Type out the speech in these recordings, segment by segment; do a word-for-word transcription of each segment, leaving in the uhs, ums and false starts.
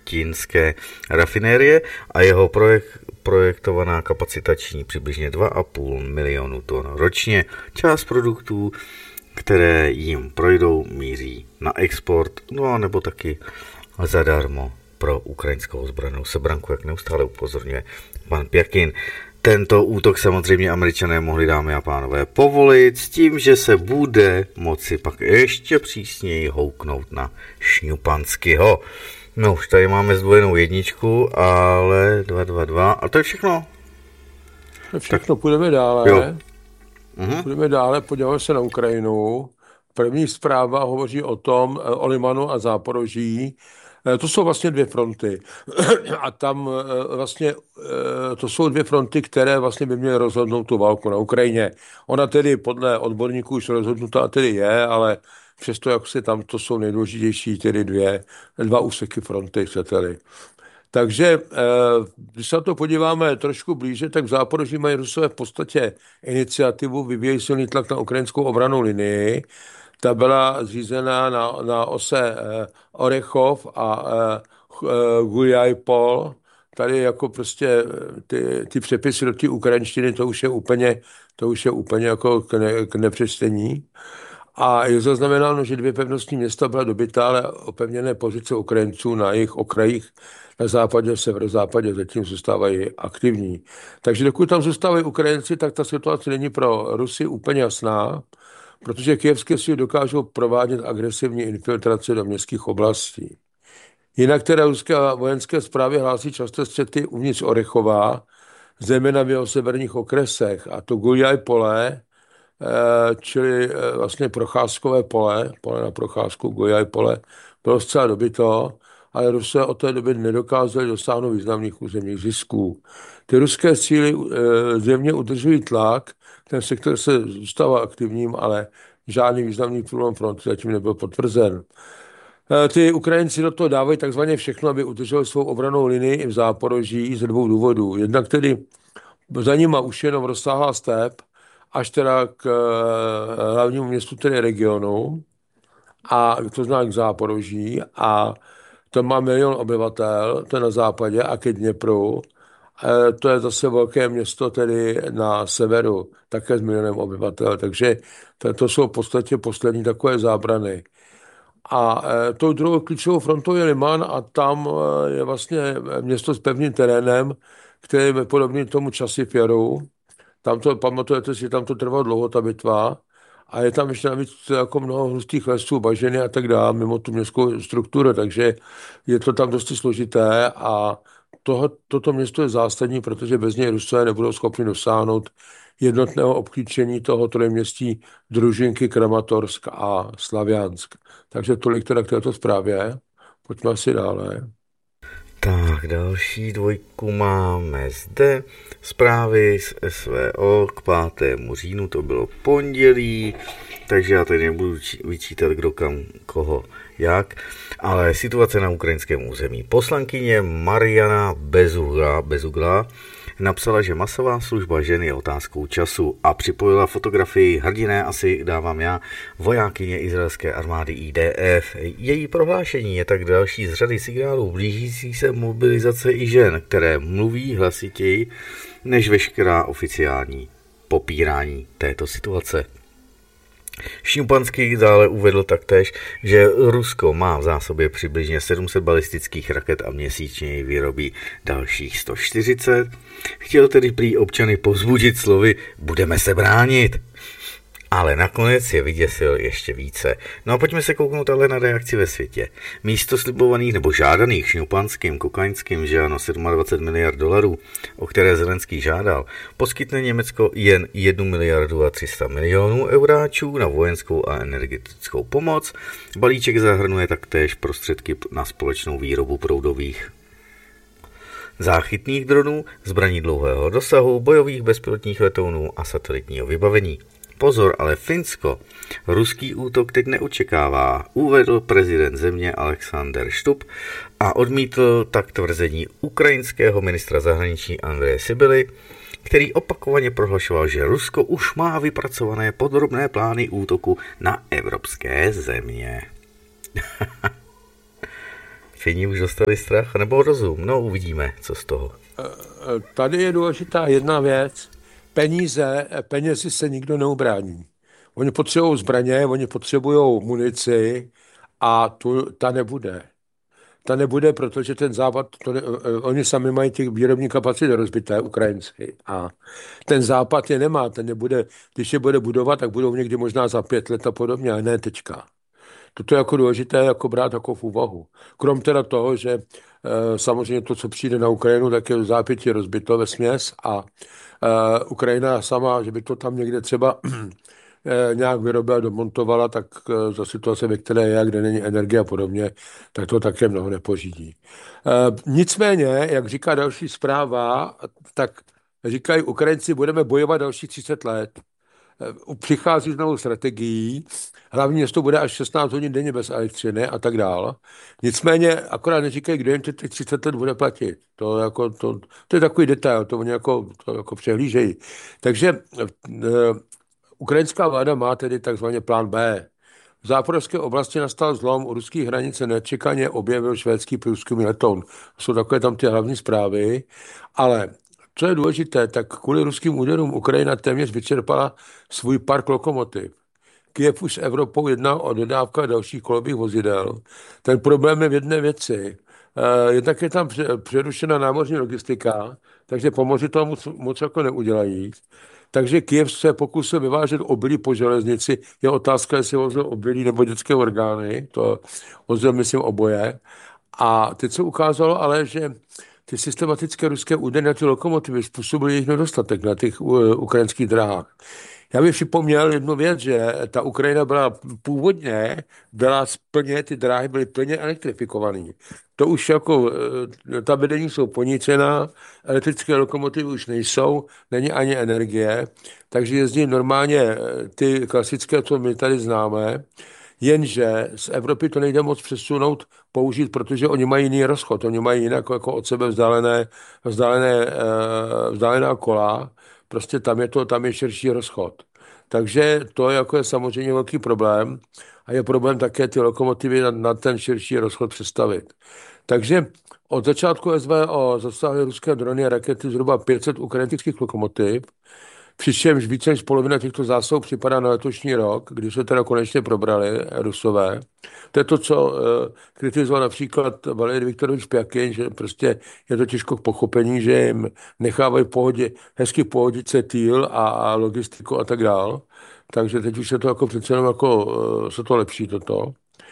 Chorvatínské rafinérie a jeho projekt, projektovaná kapacita činí přibližně dva a půl milionu ton ročně. Část produktů, které jim projdou, míří na export, no a nebo taky zadarmo pro ukrajinskou zbrojnou sebranku, jak neustále upozorňuje pan Pjakin. Tento útok samozřejmě Američané mohli, dámy a pánové, povolit s tím, že se bude moci pak ještě přísněji houknout na Šňupanského. No už tady máme zdvojenou jedničku, ale dva dva dva a to je všechno. To je všechno, tak půjdeme dále. Jo. Mhm. Půjdeme dále, podíváme se na Ukrajinu. První zpráva hovoří o tom, o Limanu a Záporoží. To jsou vlastně dvě fronty. A tam vlastně to jsou dvě fronty, které vlastně by měly rozhodnout tu válku na Ukrajině. Ona tedy podle odborníků už rozhodnutá tedy je, ale přesto, jak se tam, to jsou nejdůležitější tedy dvě, dva úseky fronty, chcete-li. Takže když se na to podíváme trošku blíže, tak v Záporoží mají Rusové v podstatě iniciativu, vyvíjejí silný tlak na ukrajinskou obrannou linii. Ta byla zřízená na, na ose eh, Orechov a eh, Guljajpol. Tady jako prostě ty, ty přepisy do té ukrajinštiny, to už je úplně, to už je úplně jako k, ne, k nepřečtení. A je zaznamenáno, že dvě pevnostní města byla dobytá, ale opevněné pozice Ukrajinců na jejich okrajích na západě, severozápadě zatím zůstávají aktivní. Takže dokud tam zůstávají Ukrajinci, tak ta situace není pro Rusy úplně jasná, protože kyjevské síly dokážou provádět agresivní infiltraci do městských oblastí. Jinak teda ruské vojenské zprávy hlásí často střety uvnitř Orechova, zejména v jeho severních okresech. A to Guljajpole, čili vlastně procházkové pole, pole na procházku Guljajpole, bylo zcela dobyto, ale Rusové od té doby nedokázali dosáhnout významných územních zisků. Ty ruské síly zjevně udržují tlak, ten sektor se zůstává aktivním, ale žádný významný průlom fronty zatím nebyl potvrzen. Ty Ukrajinci do toho dávají takzvaně všechno, aby udrželi svou obranou linii i v Záporoží ze dvou důvodů. Jednak tedy za nima už jenom rozsáhlá step, až teda k hlavnímu městu, tedy regionu, a to znamená k Záporoží, a to má milion obyvatel, to je na západě, a ke Dněpru. To je zase velké město tedy na severu, také s milionem obyvatel, takže to, to jsou v podstatě poslední takové zábrany. A tou druhou klíčovou frontou je Liman a tam je vlastně město s pevným terénem, které je podobný tomu Časipjaru. Tam to, pamatujete si, tam to trvalo dlouho, ta bitva, a je tam ještě navíc jako mnoho hustých lesů, bažiny a tak dále, mimo tu městskou strukturu, takže je to tam dosti složité a toho, toto město je zásadní, protože bez něj Rusové nebudou schopni dosáhnout jednotného obklíčení toho trojměstí Družinky, Kramatorsk a Slaviansk. Takže tolik teda k této zprávě. Pojďme asi dále. Tak, další dvojku máme zde. Zprávy z S V O k pátému říjnu, to bylo pondělí, takže já tady nebudu vyčítat, kdo kam, koho, jak, ale situace na ukrajinském území. Poslankyně Mariana Bezugla, Bezugla napsala, že masová služba žen je otázkou času a připojila fotografii, hrdinné asi dávám já, vojákyně izraelské armády I D F. Její prohlášení je tak další z řady signálů blížící se mobilizace i žen, které mluví hlasitěji než veškerá oficiální popírání této situace. Šňupanský dále uvedl taktéž, že Rusko má v zásobě přibližně sedm set balistických raket a měsíčně ji vyrobí dalších sto čtyřicet. Chtěl tedy prý občany povzbudit slovy budeme se bránit. Ale nakonec je vyděsil ještě více. No a pojďme se kouknout ale na reakci ve světě. Místo slibovaných nebo žádaných šňupanským, kokaňským, že ano, dvacet sedm miliard dolarů, o které Zelenský žádal, poskytne Německo jen jednu miliardu a tři sta milionů euráčů na vojenskou a energetickou pomoc. Balíček zahrnuje taktéž prostředky na společnou výrobu proudových záchytných dronů, zbraní dlouhého dosahu, bojových bezpilotních letounů a satelitního vybavení. Pozor, ale Finsko ruský útok teď neočekává, uvedl prezident země Alexander Stubb a odmítl tak tvrzení ukrajinského ministra zahraničí Andreje Sybily, který opakovaně prohlašoval, že Rusko už má vypracované podrobné plány útoku na evropské země. Fini už dostali strach nebo rozum? No, uvidíme, co z toho. Tady je důležitá jedna věc. Peníze, penězi se nikdo neubrání. Oni potřebují zbraně, oni potřebují munici a tu, ta nebude. Ta nebude, protože ten západ, to ne, oni sami mají těch výrobní kapacity rozbité, Ukrajinci. A ten západ je nemá, ten nebude, když je bude budovat, tak budou někdy možná za pět let a podobně, a ne tečka. Toto je jako důležité jako brát jako v úvahu. Krom teda toho, že e, samozřejmě to, co přijde na Ukrajinu, tak je v zápětí rozbito ve směs a e, Ukrajina sama, že by to tam někde třeba e, nějak vyrobila, domontovala, tak e, za situace, ve které je, kde není energie a podobně, tak to také mnoho nepořídí. E, nicméně, jak říká další zpráva, tak říkají Ukrajinci, budeme bojovat další třicet let. Přichází s novou strategií, hlavní město bude až šestnáct hodin denně bez elektřiny a tak dále. Nicméně akorát neříkají, kdo jim těch třicet let bude platit. To, jako, to, to je takový detail, to oni jako, to jako přehlížejí. Takže e, ukrajinská vláda má tedy takzvaný plán B. V záporovské oblasti nastal zlom, u ruských hranice nečekaně objevil švédský průzkumný letoun. Jsou takové tam ty hlavní zprávy, ale co je důležité, tak kvůli ruským úderům Ukrajina téměř vyčerpala svůj park lokomotiv. Kyjev už s Evropou jedná o dodávkách dalších kolových vozidel. Ten problém je v jedné věci. Jednak je tam přerušena námořní logistika, takže po moři toho moc, moc jako neudělají. Takže Kyjev se pokusil vyvážet obilí po železnici. Je otázka, jestli vozil obilí nebo dětské orgány. To vozil, myslím, oboje. A teď se ukázalo ale, že ty systematické ruské údery na ty lokomotivy způsobily jejich nedostatek na těch uh, ukrajinských dráhách. Já bych připomněl jednu věc, že ta Ukrajina byla původně, byla plně, ty dráhy byly plně elektrifikované. To už jako, ta vedení jsou poničená, elektrické lokomotivy už nejsou, není ani energie, takže jezdí normálně ty klasické, co my tady známe, jenže z Evropy to nejde moc přesunout, použít, protože oni mají jiný rozchod, oni mají jinak jako od sebe vzdálené, vzdálené, vzdálená kola, prostě tam je to, tam je širší rozchod. Takže to jako je samozřejmě velký problém a je problém také ty lokomotivy na, na ten širší rozchod přestavit. Takže od začátku S V O zasáhly ruské drony a rakety zhruba pět set ukrajinských lokomotiv, přičemž více než polovina těchto zásob připadá na letošní rok, kdy se teda konečně probrali Rusové. To je to, co uh, kritizoval například Valerij Viktorovič Pjakin, že prostě je to těžko k pochopení, že jim nechávají v pohodě, hezky pohodit se týl a, a logistiku a tak dál. Takže teď už se to jako přece jenom jako, uh, se to lepší toto.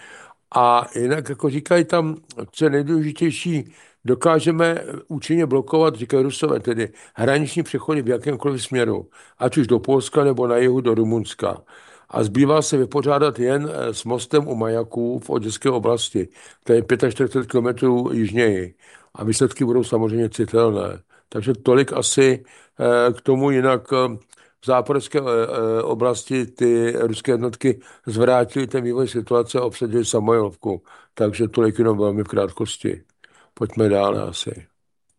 A jinak, jako říkají tam, co je nejdůležitější, dokážeme účinně blokovat, říkají Rusové, tedy hraniční přechody v jakémkoliv směru, ať už do Polska nebo na jihu do Rumunska. A zbývá se vypořádat jen s mostem u Majaků v Oděské oblasti, to je čtyřicet pět kilometrů jižněji. A výsledky budou samozřejmě citelné. Takže tolik asi k tomu, jinak v záporské oblasti ty ruské jednotky zvrátily ten vývoj situace a obsadili Samojlovku. Takže tolik jenom velmi v krátkosti. Pojďme dále asi.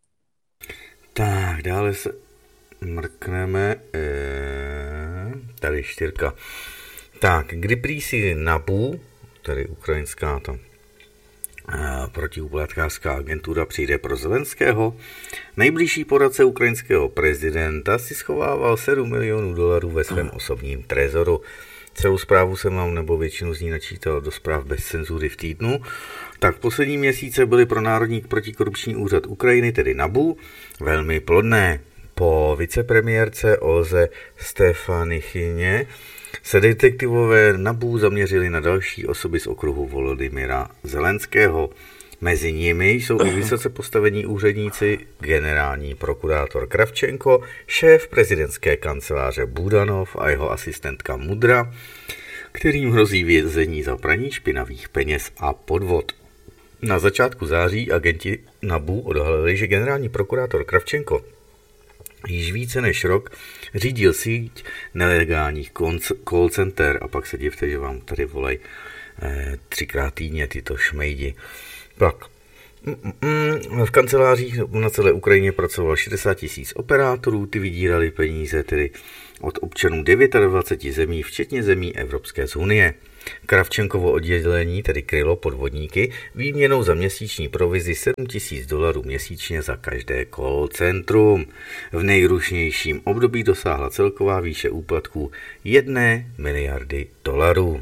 Tak, dále se mrkneme. E, tady čtyřka. Tak, kdy prý si NABU, tedy ukrajinská to protiúplatkářská agentura, přijde pro Zelenského, nejbližší poradce ukrajinského prezidenta si schovával sedm milionů dolarů ve svém osobním trezoru. Celou zprávu jsem vám nebo většinu z ní načítal do zpráv bez cenzury v týdnu. Tak poslední měsíce byly pro Národní protikorupční úřad Ukrajiny, tedy NABU, velmi plodné. Po vicepremiérce Olze Stefanichyně se detektivové NABU zaměřili na další osoby z okruhu Volodymyra Zelenského. Mezi nimi jsou i vysoce postavení úředníci, generální prokurátor Kravčenko, šéf prezidentské kanceláře Budanov a jeho asistentka Mudra, kterým hrozí vězení za praní špinavých peněz a podvod. Na začátku září agenti NABU odhalili, že generální prokurátor Kravčenko již více než rok řídil síť nelegálních call center a pak se divte, že vám tady volají eh, třikrát týdně tyto šmejdi. Tak, v kancelářích na celé Ukrajině pracovalo šedesát tisíc operátorů, ty vydírali peníze tedy od občanů dvaceti devíti zemí, včetně zemí Evropské unie. Kravčenkovo oddělení, tedy krylo podvodníky, výměnou za měsíční provizi sedm tisíc dolarů měsíčně za každé call centrum. V nejrušnějším období dosáhla celková výše úplatků jedné miliardy dolarů.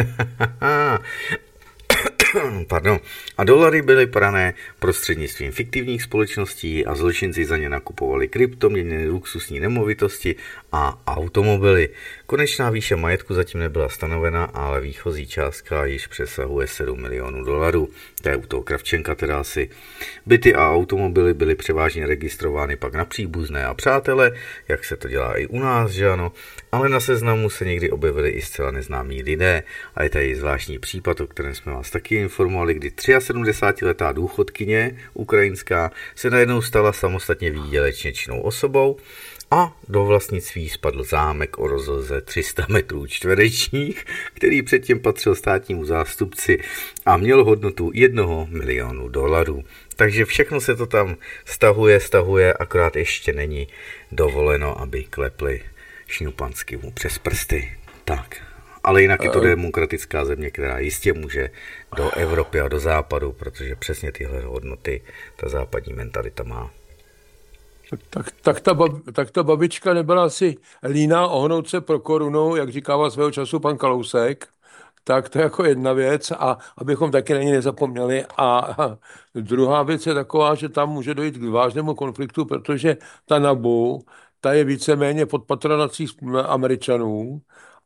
Pardon. A dolary byly prané prostřednictvím fiktivních společností a zločinci za ně nakupovali kryptoměny, luxusní nemovitosti a automobily. Konečná výše majetku zatím nebyla stanovena, ale výchozí částka již přesahuje sedm milionů dolarů. To je u toho Kravčenka teda asi. Byty a automobily byly převážně registrovány pak na příbuzné a přátele, jak se to dělá i u nás, že ano, ale na seznamu se někdy objevili i zcela neznámí lidé a je tady zvláštní případ, o kterém jsme vás taky informovali, kdy sedmdesátiletá důchodkyně ukrajinská se najednou stala samostatně výdělečně činnou osobou a do vlastnictví spadl zámek o rozloze tři sta metrů čtverečních, který předtím patřil státnímu zástupci a měl hodnotu jednoho milionu dolarů. Takže všechno se to tam stahuje, stahuje, akorát ještě není dovoleno, aby klepli šňupansky mu přes prsty. Tak. Ale jinak je to demokratická země, která jistě může do Evropy a do západu, protože přesně tyhle hodnoty ta západní mentalita má. Tak, tak, ta, bab, tak ta babička nebyla asi líná ohnout se pro korunu, jak říkával svého času pan Kalousek. Tak to je jako jedna věc a abychom taky na ní nezapomněli. A, a druhá věc je taková, že tam může dojít k vážnému konfliktu, protože ta NABU, ta je víceméně pod patronací Američanů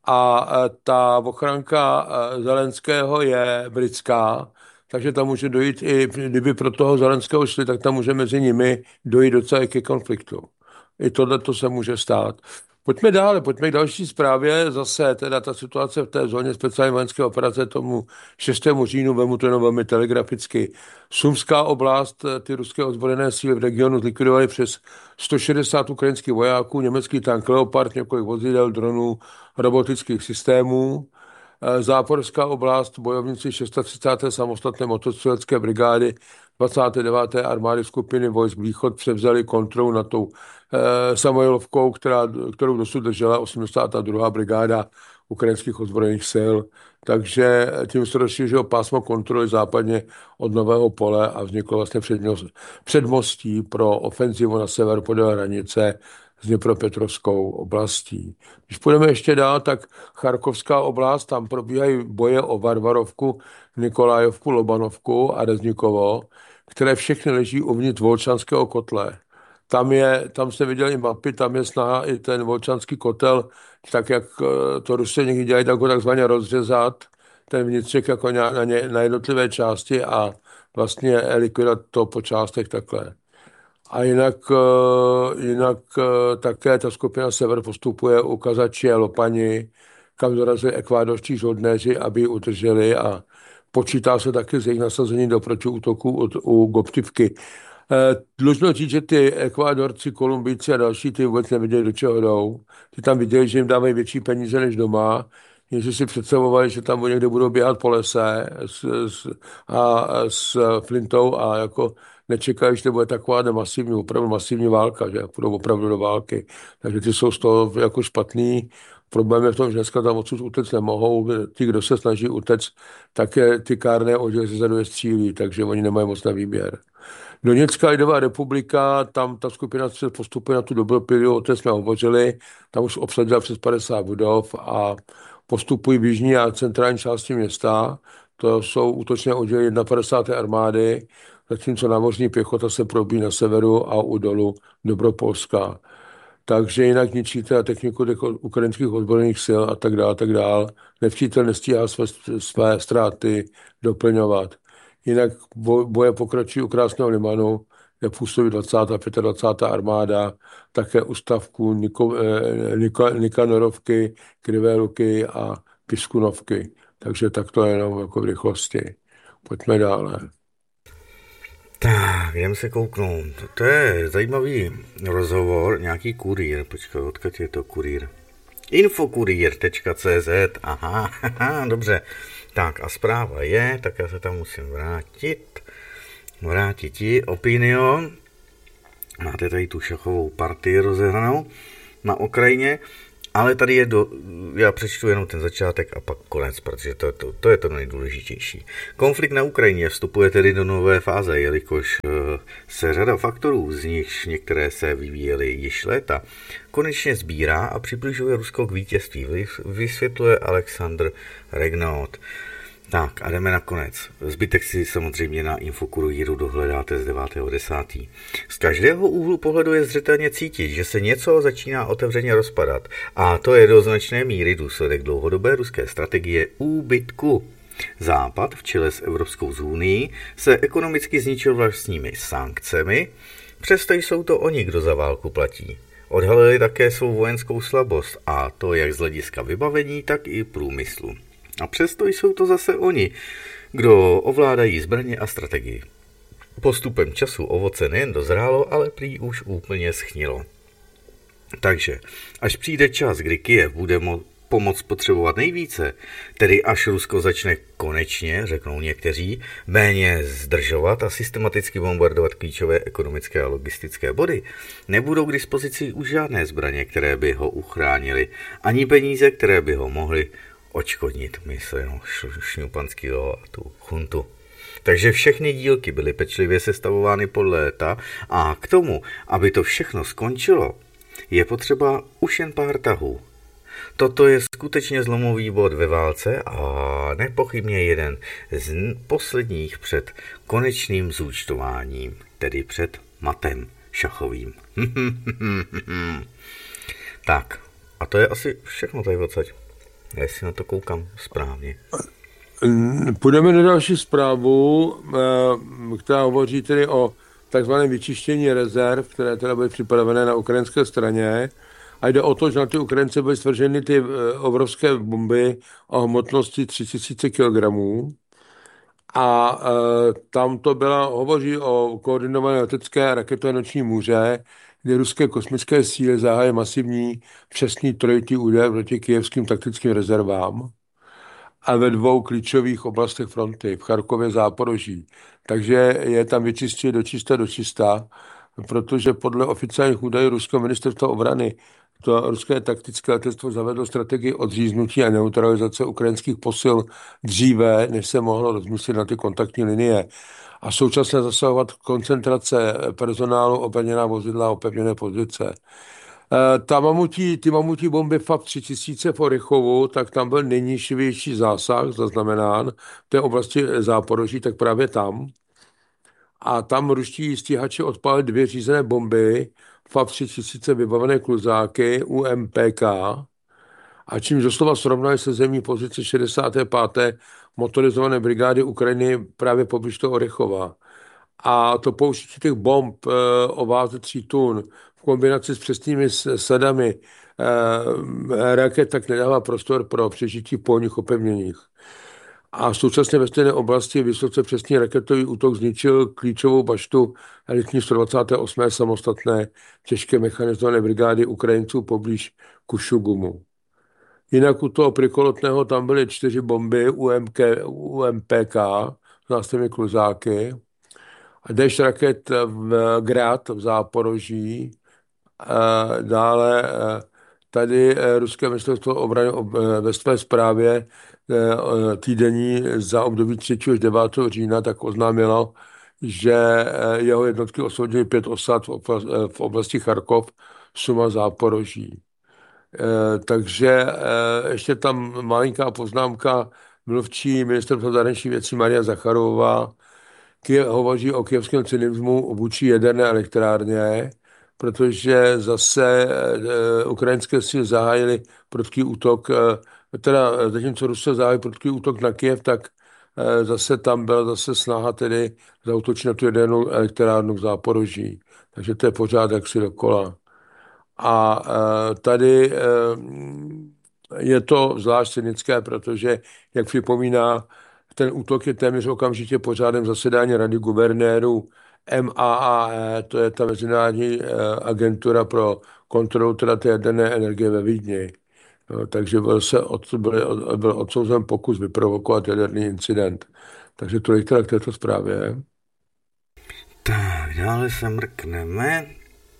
a ta ochranka Zelenského je britská, takže tam může dojít i, kdyby pro toho Zelenského šli, tak tam může mezi nimi dojít docela ke konfliktu. I tohle to se může stát. Pojďme dále, pojďme k další zprávě. Zase teda ta situace v té zóně speciální vojenské operace tomu šestému říjnu, vemu to jenom velmi telegraficky. Sumská oblast, ty ruské ozbrojené síly v regionu zlikvidovaly přes sto šedesát ukrajinských vojáků, německý tank Leopard, několik vozidel, dronů, robotických systémů. Záporská oblast, bojovníci třicáté šesté samostatné motostřelecké brigády dvacáté deváté armády skupiny vojsk Východ převzali kontrolu nad tou eh, Samoilovkou, která, kterou dosud držela osmdesátá druhá brigáda ukrajinských ozbrojených sil. Takže tím se rozšířilo pásmo kontroly západně od Nového Pole a vzniklo vlastně předmostí pro ofenzivu na sever podél hranice s Dněpropetrovskou oblastí. Když půjdeme ještě dál, tak Charkovská oblast, tam probíhají boje o Varvarovku, Nikolajovku, Lobanovku a Reznikovo, které všechny leží uvnitř Volčanského kotle. Tam, je, tam jste viděli i mapy, tam je snaha i ten Volčanský kotel, tak jak to Rusy někdy dělají, tak ho takzvaně rozřezat, ten vnitřek jako na, ně, na jednotlivé části a vlastně likvidovat to po částech takhle. A jinak, jinak také ta skupina Sever postupuje u Kazači a Lopani, kam dorazili ekvádorští žoldnéři, aby ji udrželi a počítá se taky z jejich nasazení do protiútoku u Goptivky. Dlužno říct, že ty Ekvádorci, Kolumbijci a další ty vůbec neviděli, do čeho jdou. Ty tam viděli, že jim dávají větší peníze než doma, jenže si představovali, že tam někde budou běhat po lese s, s, a s flintou a jako nečekají, že to bude taková masivní, opravdu masivní válka, že půjdou opravdu do války. Takže ty jsou z toho jako špatný. Problém je v tom, že dneska tam odsud utéct nemohou. Ti, kdo se snaží utéct, tak je ty kárné oděly zezadu je střílí, takže oni nemají moc na výběr. Doněcká lidová republika, tam ta skupina se postupuje na tu Dobropiliu, o té jsme hovořili, tam už obsadila přes padesát budov a postupují v jižní a centrální části města. To jsou útočné odděly padesát jedna armády, zatímco námořní pěchota se probíjí na severu a u dolu Dobropolska. Takže jinak ničíte techniku ukrajinských odborných sil a tak dále, tak dále. Nepřítel nestíhá své, své ztráty doplňovat. Jinak boje pokračují u Krásného Limanu, kde působí dvacátá pátá armáda, také u stavků Niko, Nika, Nikanorovky, Krivé Luky a Piskunovky. Takže tak to je jenom jako v rychlosti. Pojďme dále. Tak, jdeme se kouknout. To je zajímavý rozhovor, nějaký kurýr. Počkej, odkud je to kurýr? infokurier tečka cé zet, aha, aha, dobře. Tak a zpráva je, tak já se tam musím vrátit. Vrátit ti, Opinion. Máte tady tu šachovou partii rozehranou na Ukrajině. Ale tady je do, já přečtu jenom ten začátek a pak konec, protože to, to, to je to nejdůležitější. Konflikt na Ukrajině vstupuje tedy do nové fáze, jelikož se řada faktorů, z nichž některé se vyvíjely již léta, konečně sbírá a přibližuje Rusko k vítězství, vysvětluje Alexandr Regnault. Tak a jdeme na konec. Zbytek si samozřejmě na Infokuroíru dohledáte z devátého desátého Z každého úhlu pohledu je zřetelně cítit, že se něco začíná otevřeně rozpadat. A to je do značné míry důsledek dlouhodobé ruské strategie úbytku. Západ v čele s Evropskou unií se ekonomicky zničil vlastními sankcemi, přesto jsou to oni, kdo za válku platí. Odhalili také svou vojenskou slabost, a to jak z hlediska vybavení, tak i průmyslu. A přesto jsou to zase oni, kdo ovládají zbraně a strategii. Postupem času ovoce nejen dozrálo, ale prý už úplně schnilo. Takže, až přijde čas, kdy Kyjev bude mo- pomoc potřebovat nejvíce, tedy až Rusko začne konečně, řeknou někteří, méně zdržovat a systematicky bombardovat klíčové ekonomické a logistické body, nebudou k dispozici už žádné zbraně, které by ho uchránily, ani peníze, které by ho mohly odškodnit, myslím, Šňupanskýho a tu chuntu. Takže všechny dílky byly pečlivě sestavovány podle léta a k tomu, aby to všechno skončilo, je potřeba už jen pár tahů. Toto je skutečně zlomový bod ve válce a nepochybně jeden z posledních před konečným zúčtováním, tedy před matem šachovým. Tak, a to je asi všechno tady odsaď. Jestli na to koukám správně. Půjdeme do další zprávu, která hovoří tedy o takzvaném vyčištění rezerv, které teda byly připravené na ukrajinské straně. A jde o to, že na ty Ukrajince byly svrženy ty obrovské bomby o hmotnosti tři tisíce kilogramů. A e, tam to byla, hovoří o koordinované letecké raketové noční můře, kdy ruské kosmické síly zahájí masivní přesný trojitý úder proti kyjevským taktickým rezervám a ve dvou klíčových oblastech fronty, v Charkově, Záporoží. Takže je tam vyčistí do čista do čista, protože podle oficiálních údajů ruského ministerstva obrany to ruské taktické letectvo zavedlo strategii odříznutí a neutralizace ukrajinských posil dříve, než se mohlo rozmyslet na ty kontaktní linie a současně zasahovat koncentrace personálu, opevněná vozidla a opevněné pozice. Ta mamutí, ty mamutí bomby F A P tři tisíce v Orychovu, tak tam byl nejnižší zásah zaznamenán v té oblasti Záporoží, tak právě tam. A tam ruští stíhači odpálili dvě řízené bomby F A P tři tisíce vybavené kluzáky U M P K, a čímž doslova srovnali se zemní pozici šedesáté páté motorizované brigády Ukrajiny právě poblíž toho Orychova. A to použití těch bomb e, o váze tří tun v kombinaci s přesnými sadami e, raket tak nedává prostor pro přežití polních opevněních. A současně ve stejné oblasti vysoce přesný raketový útok zničil klíčovou baštu elitní sto dvacáté osmé samostatné těžké mechanizované brigády Ukrajinců poblíž Kušugumu. Jinak u toho prikolotného tam byly čtyři bomby U M P K s nástavými kluzáky a déšť raket v Grad v Záporoží. Dále tady ruské ministerstvo obrany ve své zprávě týdenní za období třetího až devátého října tak oznámilo, že jeho jednotky osvobodily pět osad v oblasti Charkov, Suma, Záporoží. Takže ještě tam malinká poznámka mluvčí ministerstva zahraničních věcí Maria Zacharová hovoří o kyjevském cynismu vůči jaderné elektrárně, protože zase ukrajinské síly zahájily prudký útok, teda zatímco Rusové zahájili prudký útok na Kyjev, tak zase tam byla zase snaha tedy zaútočit na tu jadernou elektrárnu v Záporoží. Takže to je pořád jaksi dokola. A tady je to zvlášť cynické, protože, jak připomíná, ten útok je téměř okamžitě pořádem zasedání Rady guvernérů M A A E, to je ta mezinárodní agentura pro kontrolu teda té jaderné energie ve Vídni. No, takže byl, se od, byl, byl odsouzen pokus vyprovokovat jaderný incident. Takže tolik teda k této zprávě. Tak, dále se mrkneme.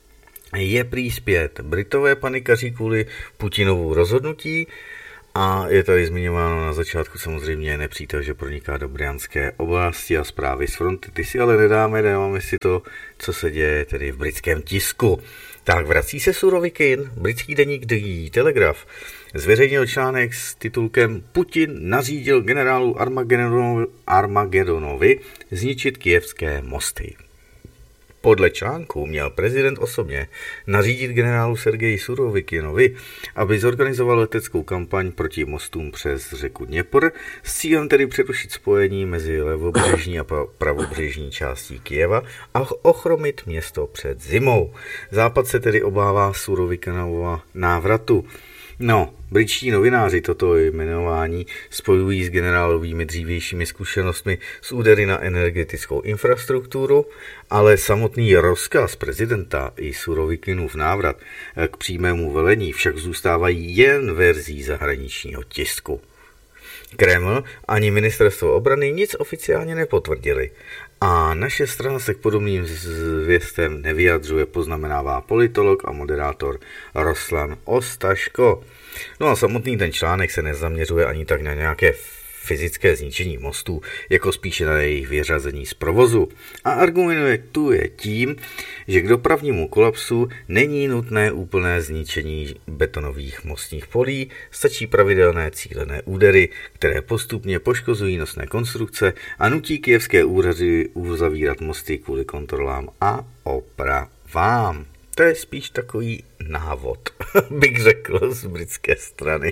je prý zpět. Britové panikaří kvůli Putinovu rozhodnutí a je tady zmiňováno na začátku samozřejmě nepřítel, že proniká do brянské oblasti a zprávy z fronty. Ty si ale nedáme, dáváme si to, co se děje tedy v britském tisku. Tak vrací se Surovikin, britský deník The Telegraph zveřejnil článek s titulkem Putin nařídil generálu Armagedonovi, Armagedonovi zničit kyjevské mosty. Podle článku měl prezident osobně nařídit generálu Sergeji Surovikinovi, aby zorganizoval leteckou kampaň proti mostům přes řeku Dněpr s cílem tedy přerušit spojení mezi levobřežní a pravobřežní částí Kyjeva a ochromit město před zimou. Západ se tedy obává Surovikinova návratu. No, britští novináři toto jmenování spojují s generálovými dřívějšími zkušenostmi s údery na energetickou infrastrukturu, ale samotný rozkaz prezidenta i Surovikinův návrat k přímému velení však zůstávají jen verzí zahraničního tisku. Kreml ani ministerstvo obrany nic oficiálně nepotvrdili a naše strana se k podobným zvěstem nevyjadřuje, poznamenává politolog a moderátor Ruslan Ostaško. No a samotný ten článek se nezaměřuje ani tak na nějaké fyzické zničení mostů, jako spíše na jejich vyřazení z provozu. A argumentuje tím, že k dopravnímu kolapsu není nutné úplné zničení betonových mostních polí, stačí pravidelné cílené údery, které postupně poškozují nosné konstrukce a nutí kyjevské úřady uzavírat mosty kvůli kontrolám a opravám. To je spíš takový návod, bych řekl, z britské strany.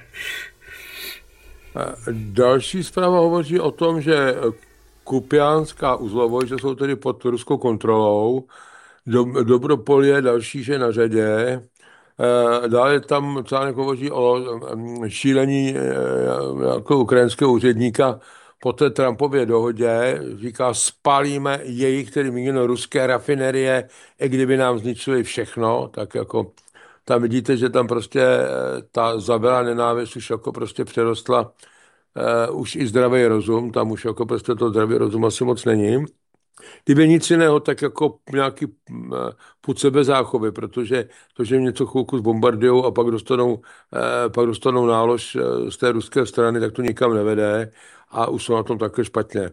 Další zpráva hovoří o tom, že Kupianská uzlovoj, že jsou tedy pod ruskou kontrolou, Dobropol je další, že na řadě. Dále tam článek hovoří o šílení jako ukrajinského úředníka po té Trumpově dohodě. Říká, spálíme jejich, tedy míněno ruské rafinerie, i kdyby nám zničili všechno, tak jako tam vidíte, že tam prostě ta zabelá nenávist už jako prostě přerostla uh, už i zdravý rozum, tam už jako prostě to zdravý rozum asi moc není. Kdyby nic jiného, tak jako nějaký uh, pud sebezáchovy, protože to, že něco chvilku zbombardujou a pak dostanou, uh, pak dostanou nálož uh, z té ruské strany, tak to nikam nevede a už jsou na tom také špatně.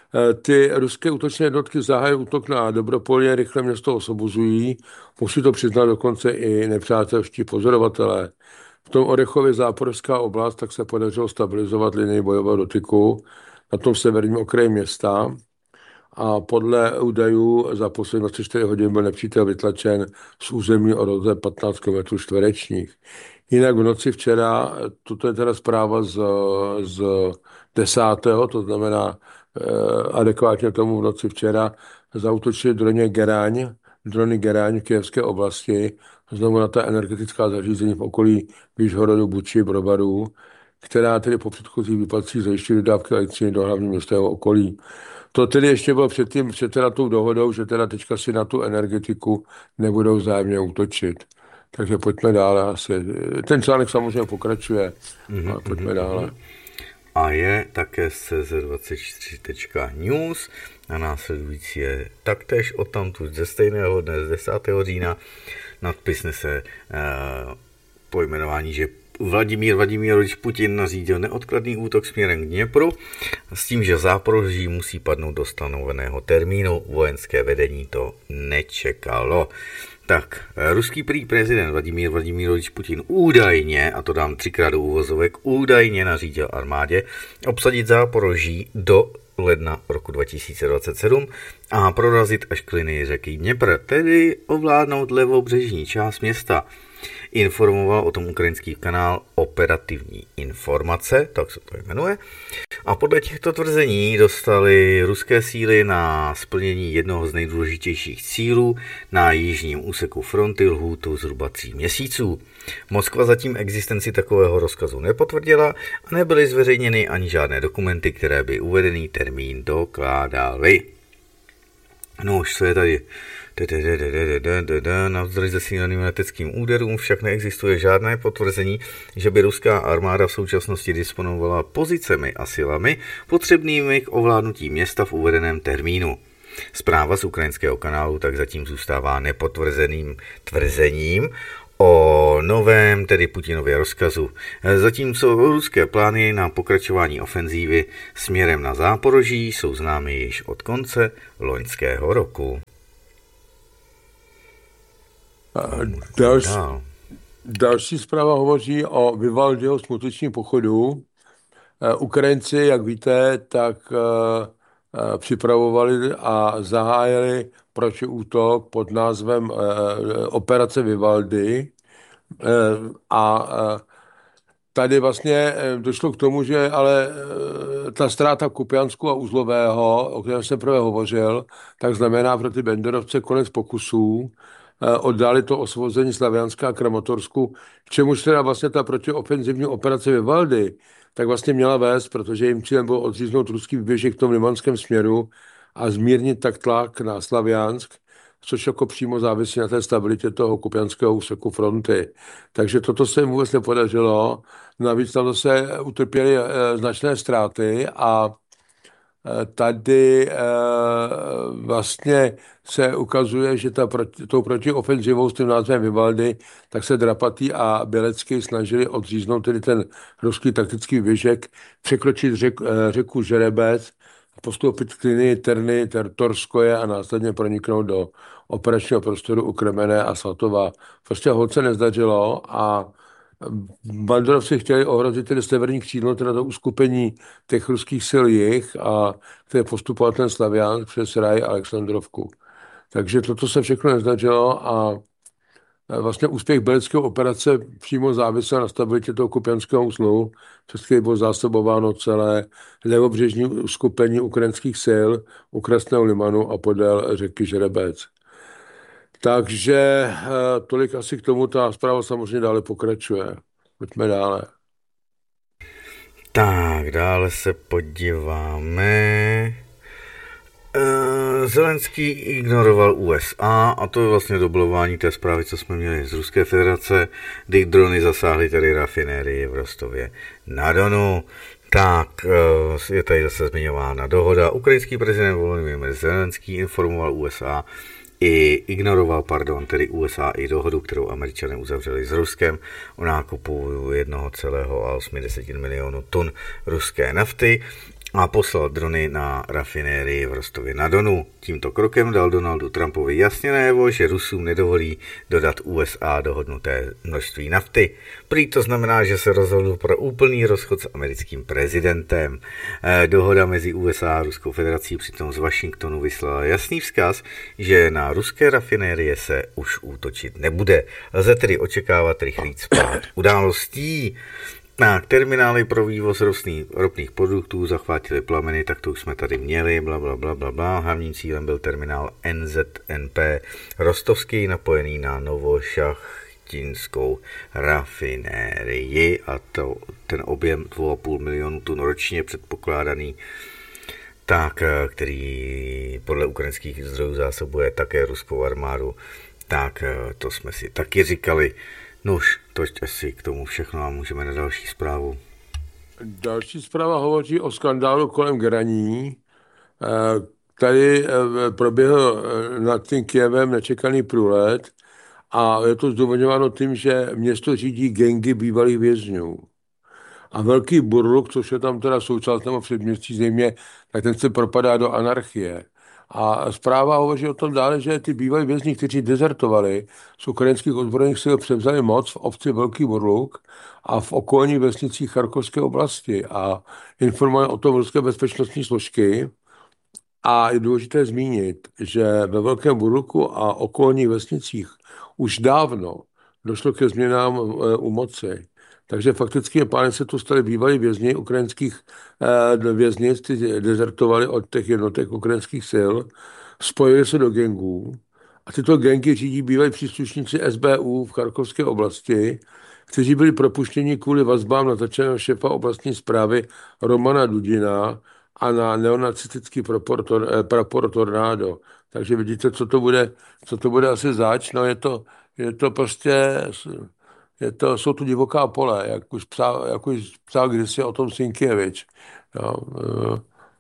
Ty ruské útočné jednotky zahájí útok na Dobropolje, rychle město osvobozují, musí to přiznat dokonce i nepřátelští pozorovatelé. V tom Orechově záporská oblast tak se podařilo stabilizovat linii bojového dotyku na tom severním okraji města a podle údajů za poslední dvacet čtyři hodin byl nepřítel vytlačen z území o roze patnáct kilometrů čtverečních. Jinak v noci včera, toto je teda zpráva z, z desátého, to znamená adekvátně tomu v noci včera, zaútočili droně Geraň, drony Geraň v kyjevské oblasti, znovu na ta energetická zařízení v okolí Vyžhorodu, Buči, Brovaru, která tedy po předchozích výpadcích zajišťují dodávky elektřiny do hlavního městského okolí. To tedy ještě bylo předtím, před teda tou dohodou, že teda teďka si na tu energetiku nebudou vzájemně útočit. Takže pojďme dále asi. Ten článek samozřejmě pokračuje, mm-hmm, ale pojďme mm-hmm. dále. A je také z C Z dvacet čtyři tečka news a následující je taktéž odtamtud ze stejného dne, z desátého října. Nadpis nese uh, pojmenování, že Vladimír Vladimirovič Putin nařídil neodkladný útok směrem k Dněpru s tím, že Záporoží musí padnout do stanoveného termínu. Vojenské vedení to nečekalo. Tak, ruský prý prezident Vladimír Vladimirovič Putin údajně, a to dám třikrát do úvozovek, údajně nařídil armádě obsadit Záporoží do ledna roku dva tisíce dvacet sedm a prorazit až k linii řeky Dněpr, tedy ovládnout levobřežní část města. Informoval o tom ukrajinský kanál Operativní informace, tak se to jmenuje. A podle těchto tvrzení dostali ruské síly na splnění jednoho z nejdůležitějších cílů na jižním úseku fronty lhůtu zhruba tří měsíců. Moskva zatím existenci takového rozkazu nepotvrdila a nebyly zveřejněny ani žádné dokumenty, které by uvedený termín dokládaly. No už se je tady navzdory zesíleným leteckým úderům však neexistuje žádné potvrzení, že by ruská armáda v současnosti disponovala pozicemi a silami potřebnými k ovládnutí města v uvedeném termínu. Zpráva z ukrajinského kanálu tak zatím zůstává nepotvrzeným tvrzením o novém, tedy Putinově rozkazu. Zatímco ruské plány na pokračování ofenzívy směrem na Záporoží jsou známy již od konce loňského roku. Další, další zpráva hovoří o Vivaldiho smutečním pochodu. Ukrajinci, jak víte, tak připravovali a zahájili protiútok pod názvem Operace Vivaldi. A tady vlastně došlo k tomu, že ale ta ztráta Kupiansku a Uzlového, o kterém jsem prvé hovořil, tak znamená pro ty banderovce konec pokusů. Oddali to osvobození Slavianska a Kramatorsku, k čemuž teda vlastně ta protiofenzivní operace Vivaldi tak vlastně měla vést, protože jim cílem bylo odříznout ruský výběžek v tom limanském směru a zmírnit tak tlak na Slaviansk, což jako přímo závisí na té stabilitě toho kupianského úseku fronty. Takže toto se jim vůbec nepodařilo. Navíc tam zase utrpěli značné ztráty a tady vlastně se ukazuje, že ta proti, tou protiofenzivou s tím názvem Vivaldi, tak se Drapatý a Bělecký snažili odříznout tedy ten ruský taktický výběžek, překročit řek, řeku Žerebec, postoupit k linii Terny, Torskoje a následně proniknout do operačního prostoru u Kremene a Svatova. Prostě holce nezdařilo a banderovci chtěli ohrozit tedy severní křídlo, teda to uskupení těch ruských sil jich, a které postupoval ten Slavián přes Raj a Alexandrovku. Takže toto se všechno nezdařilo a vlastně úspěch běleckého operace přímo závisel na stabilitě toho kupianského uzlu, přes který bylo zásobováno celé levobřežní uskupení ukrajinských sil u Krasného Limanu a podél řeky Žerebec. Takže tolik asi k tomu, ta zpráva samozřejmě dále pokračuje. Pojďme dále. Tak, dále se podíváme. Zelenský ignoroval U S A a to je vlastně doblování té zprávy, co jsme měli z Ruské federace, kdy drony zasáhly tedy rafinérii v Rostově na Donu. Tak, je tady zase zmiňována dohoda. Ukrajinský prezident Volodymyr Zelenský informoval U S A i ignoroval, pardon, tedy U S A i dohodu, kterou Američané uzavřeli s Ruskem o nákupu jedna celá osm milionu tun ruské nafty a poslal drony na rafinérii v Rostově na Donu. Tímto krokem dal Donaldu Trumpovi jasně najevo, že Rusům nedovolí dodat U S A dohodnuté množství nafty. Prý to znamená, že se rozhodl pro úplný rozchod s americkým prezidentem. Dohoda mezi U S A a Ruskou federací přitom z Washingtonu vyslala jasný vzkaz, že na ruské rafinérie se už útočit nebude. Lze tedy očekávat rychlý spád událostí. Tak, terminály pro vývoz ropných, ropných produktů zachvátily plameny, tak to už jsme tady měli, bla, bla, bla, bla, bla. Hlavním cílem byl terminál N Z N P Rostovský, napojený na Novošachtinskou rafinérii a to, ten objem dva a půl milionu tun ročně předpokládaný, tak, který podle ukrajinských zdrojů zásobuje také ruskou armádu, tak to jsme si taky říkali. Nož, to asi k tomu všechno a můžeme na další zprávu. Další zpráva hovoří o skandálu kolem Graní. Tady proběhl nad tím Kyjevem nečekaný průlet a je to zdůvodňováno tím, že město řídí gangy bývalých vězňů. A velký Burluk, což je tam teda součást nebo předměstí země, tak ten se propadá do anarchie. A zpráva hovoří o tom dále, že ty bývalí vězni, kteří dezertovali z ukrajinských ozbrojených sil, převzali moc v obci Velký Burluk a v okolních vesnicích Charkovské oblasti a informovali o tom ruské bezpečnostní složky. A je důležité zmínit, že ve Velkém Burluku a okolních vesnicích už dávno došlo ke změnám u moci. Takže fakticky pány se tu stali bývalí vězni ukrajinských eh, věznic, kteří dezertovali od těch jednotek ukrajinských sil, spojili se do gangů a tyto gangy řídí bývalí příslušníci S B U v Charkovské oblasti, kteří byli propuštěni kvůli vazbám na začeného šéfa oblastní správy Romana Dudina a na neonacistický prapor, eh, prapor Tornádo. Takže vidíte, co to bude, co to bude asi zač. No je to, je to prostě... Je to, jsou tu divoká pole, jak už psal, jak už psal kdysi o tom Sinkěvič. Jo.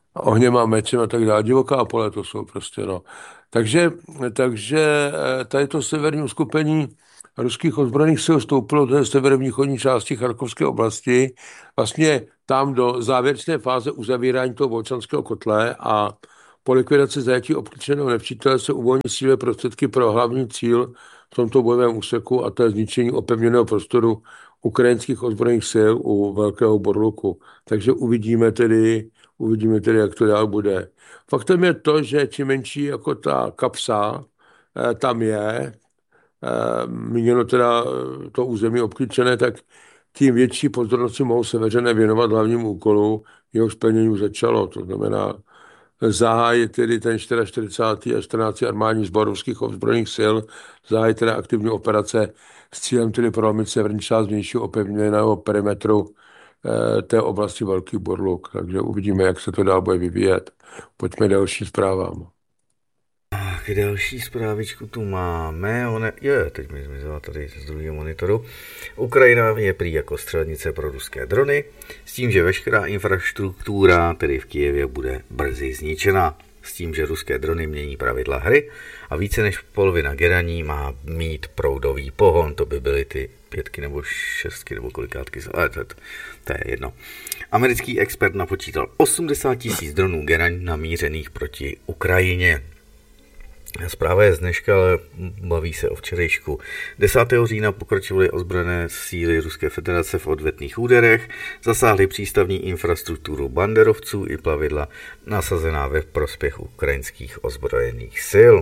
ohněm a mečem a tak dále. Divoká pole to jsou prostě, no. Takže, takže eh, tady to severní uskupení ruských ozbrojených sil vstoupilo do té severovýchodní části Charkovské oblasti, vlastně tam do závěrečné fáze uzavírání toho Volčanského kotle a po likvidaci zajetí obklíčeného nepřítele se uvolní síly prostředky pro hlavní cíl v tomto bojovém úseku, a to je zničení opevněného prostoru ukrajinských ozbrojených sil u Velkého Borluku. Takže uvidíme tedy, uvidíme tedy, jak to dál bude. Faktem je to, že čím menší jako ta kapsa eh, tam je, eh, míněno teda eh, to území obklíčené, tak tím větší pozornosti mohou seveřané věnovat hlavnímu úkolu, jeho splnění začalo. To znamená zahájit tedy ten čtyřicátý a čtrnáctý armádní sbor ruských ozbrojených sil, zahájit teda aktivní operace s cílem tedy prolomit severní část vnějšího opevněného perimetru eh, té oblasti Velký Borluk. Takže uvidíme, jak se to dál bude vyvíjet. Pojďme další zprávám. Tak, další zprávičku tu máme. One, je, teď mi zmizela tady z druhého monitoru. Ukrajina je prý jako střelnice pro ruské drony, s tím, že veškerá infrastruktura, tedy v Kyjevě, bude brzy zničena. S tím, že ruské drony mění pravidla hry a více než polovina geraní má mít proudový pohon. To by byly ty pětky nebo šestky nebo kolikátky, ale to, to je jedno. Americký expert napočítal osmdesát tisíc dronů geraň namířených proti Ukrajině. Zpráva je z dneška, ale baví se o včerejšku. desátého října pokračovaly ozbrojené síly Ruské federace v odvetných úderech, zasáhly přístavní infrastrukturu banderovců i plavidla nasazená ve prospěch ukrajinských ozbrojených sil.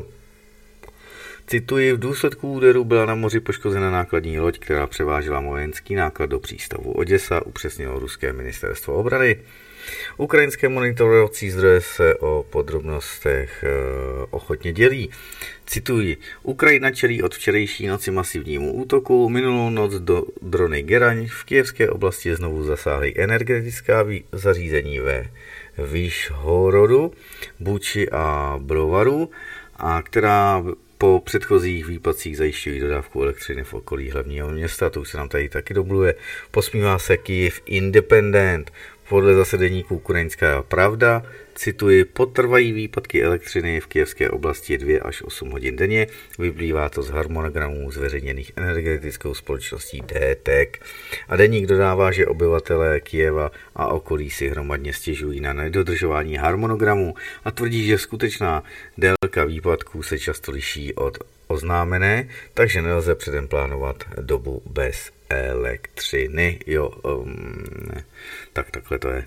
Cituji, v důsledku úderu byla na moři poškozena nákladní loď, která převážela vojenský náklad do přístavu Oděsa, upřesnilo ruské ministerstvo obrany. Ukrajinské monitorovací zdroje se o podrobnostech e, ochotně dělí. Cituji, Ukrajina čelí od včerejší noci masivnímu útoku. Minulou noc do drony Geraň v kyjevské oblasti znovu zasáhly energetická zařízení ve Vyšhorodu, Buči a Brovaru, a která po předchozích výpadcích zajišťují dodávku elektřiny v okolí hlavního města. To už se nám tady taky domluvuje. Posmívá se Kyjev Independent. Podle zase deníku Ukrajinská pravda, cituji, potrvají výpadky elektřiny v kyjevské oblasti dvě až osm hodin denně. Vyplývá to z harmonogramů zveřejněných energetickou společností D T E C. A deník dodává, že obyvatelé Kyjeva a okolí si hromadně stěžují na nedodržování harmonogramu a tvrdí, že skutečná délka výpadků se často liší od oznámené, takže nelze předem plánovat dobu bez elektřiny. Jo, um, tak takhle to je.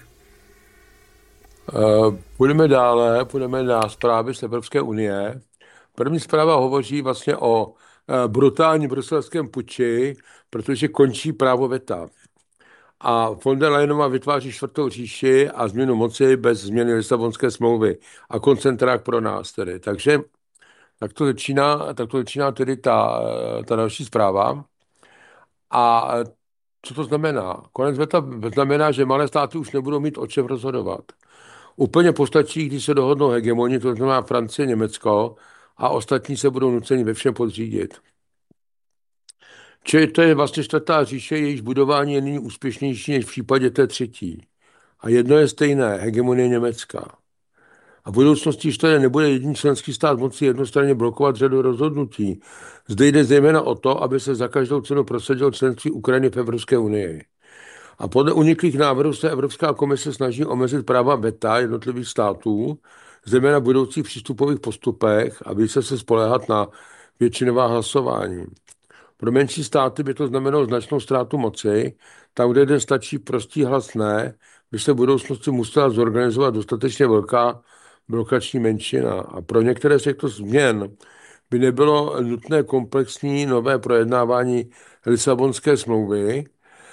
Uh, půjdeme dále, půjdeme na zprávy z Evropské unie. První zpráva hovoří vlastně o uh, brutálním bruselském puči, protože končí právo veta. A von der Leyenová vytváří čtvrtou říši a změnu moci bez změny Lisabonské smlouvy a koncentrák pro nás tedy. Takže tak to začíná, tak to začíná tedy ta, ta další zpráva. A co to znamená? Konec veta znamená, že malé státy už nebudou mít o čem rozhodovat. Úplně postačí, když se dohodnou hegemoni, to znamená Francie, Německo, a ostatní se budou nuceni ve všem podřídit. Čili to je vlastně čtvrtá říše, jejíž budování je nyní úspěšnější než v případě té třetí. A jedno je stejné, hegemonie Německa. A v budoucnosti již tady nebude jediný členský stát moci jednostranně blokovat řadu rozhodnutí. Zde jde zejména o to, aby se za každou cenu prosadilo členství Ukrajiny v Evropské unii. A podle uniklých návrhů se Evropská komise snaží omezit práva veta jednotlivých států, zejména v budoucích přístupových postupech, aby se se spoléhat na většinová hlasování. Pro menší státy by to znamenalo značnou ztrátu moci, tam, kde jeden stačí prostý hlas ne, by se v budoucnosti musela zorganizovat dostatečně velká blokační menšina. A pro některé z těchto změn by nebylo nutné komplexní nové projednávání Lisabonské smlouvy.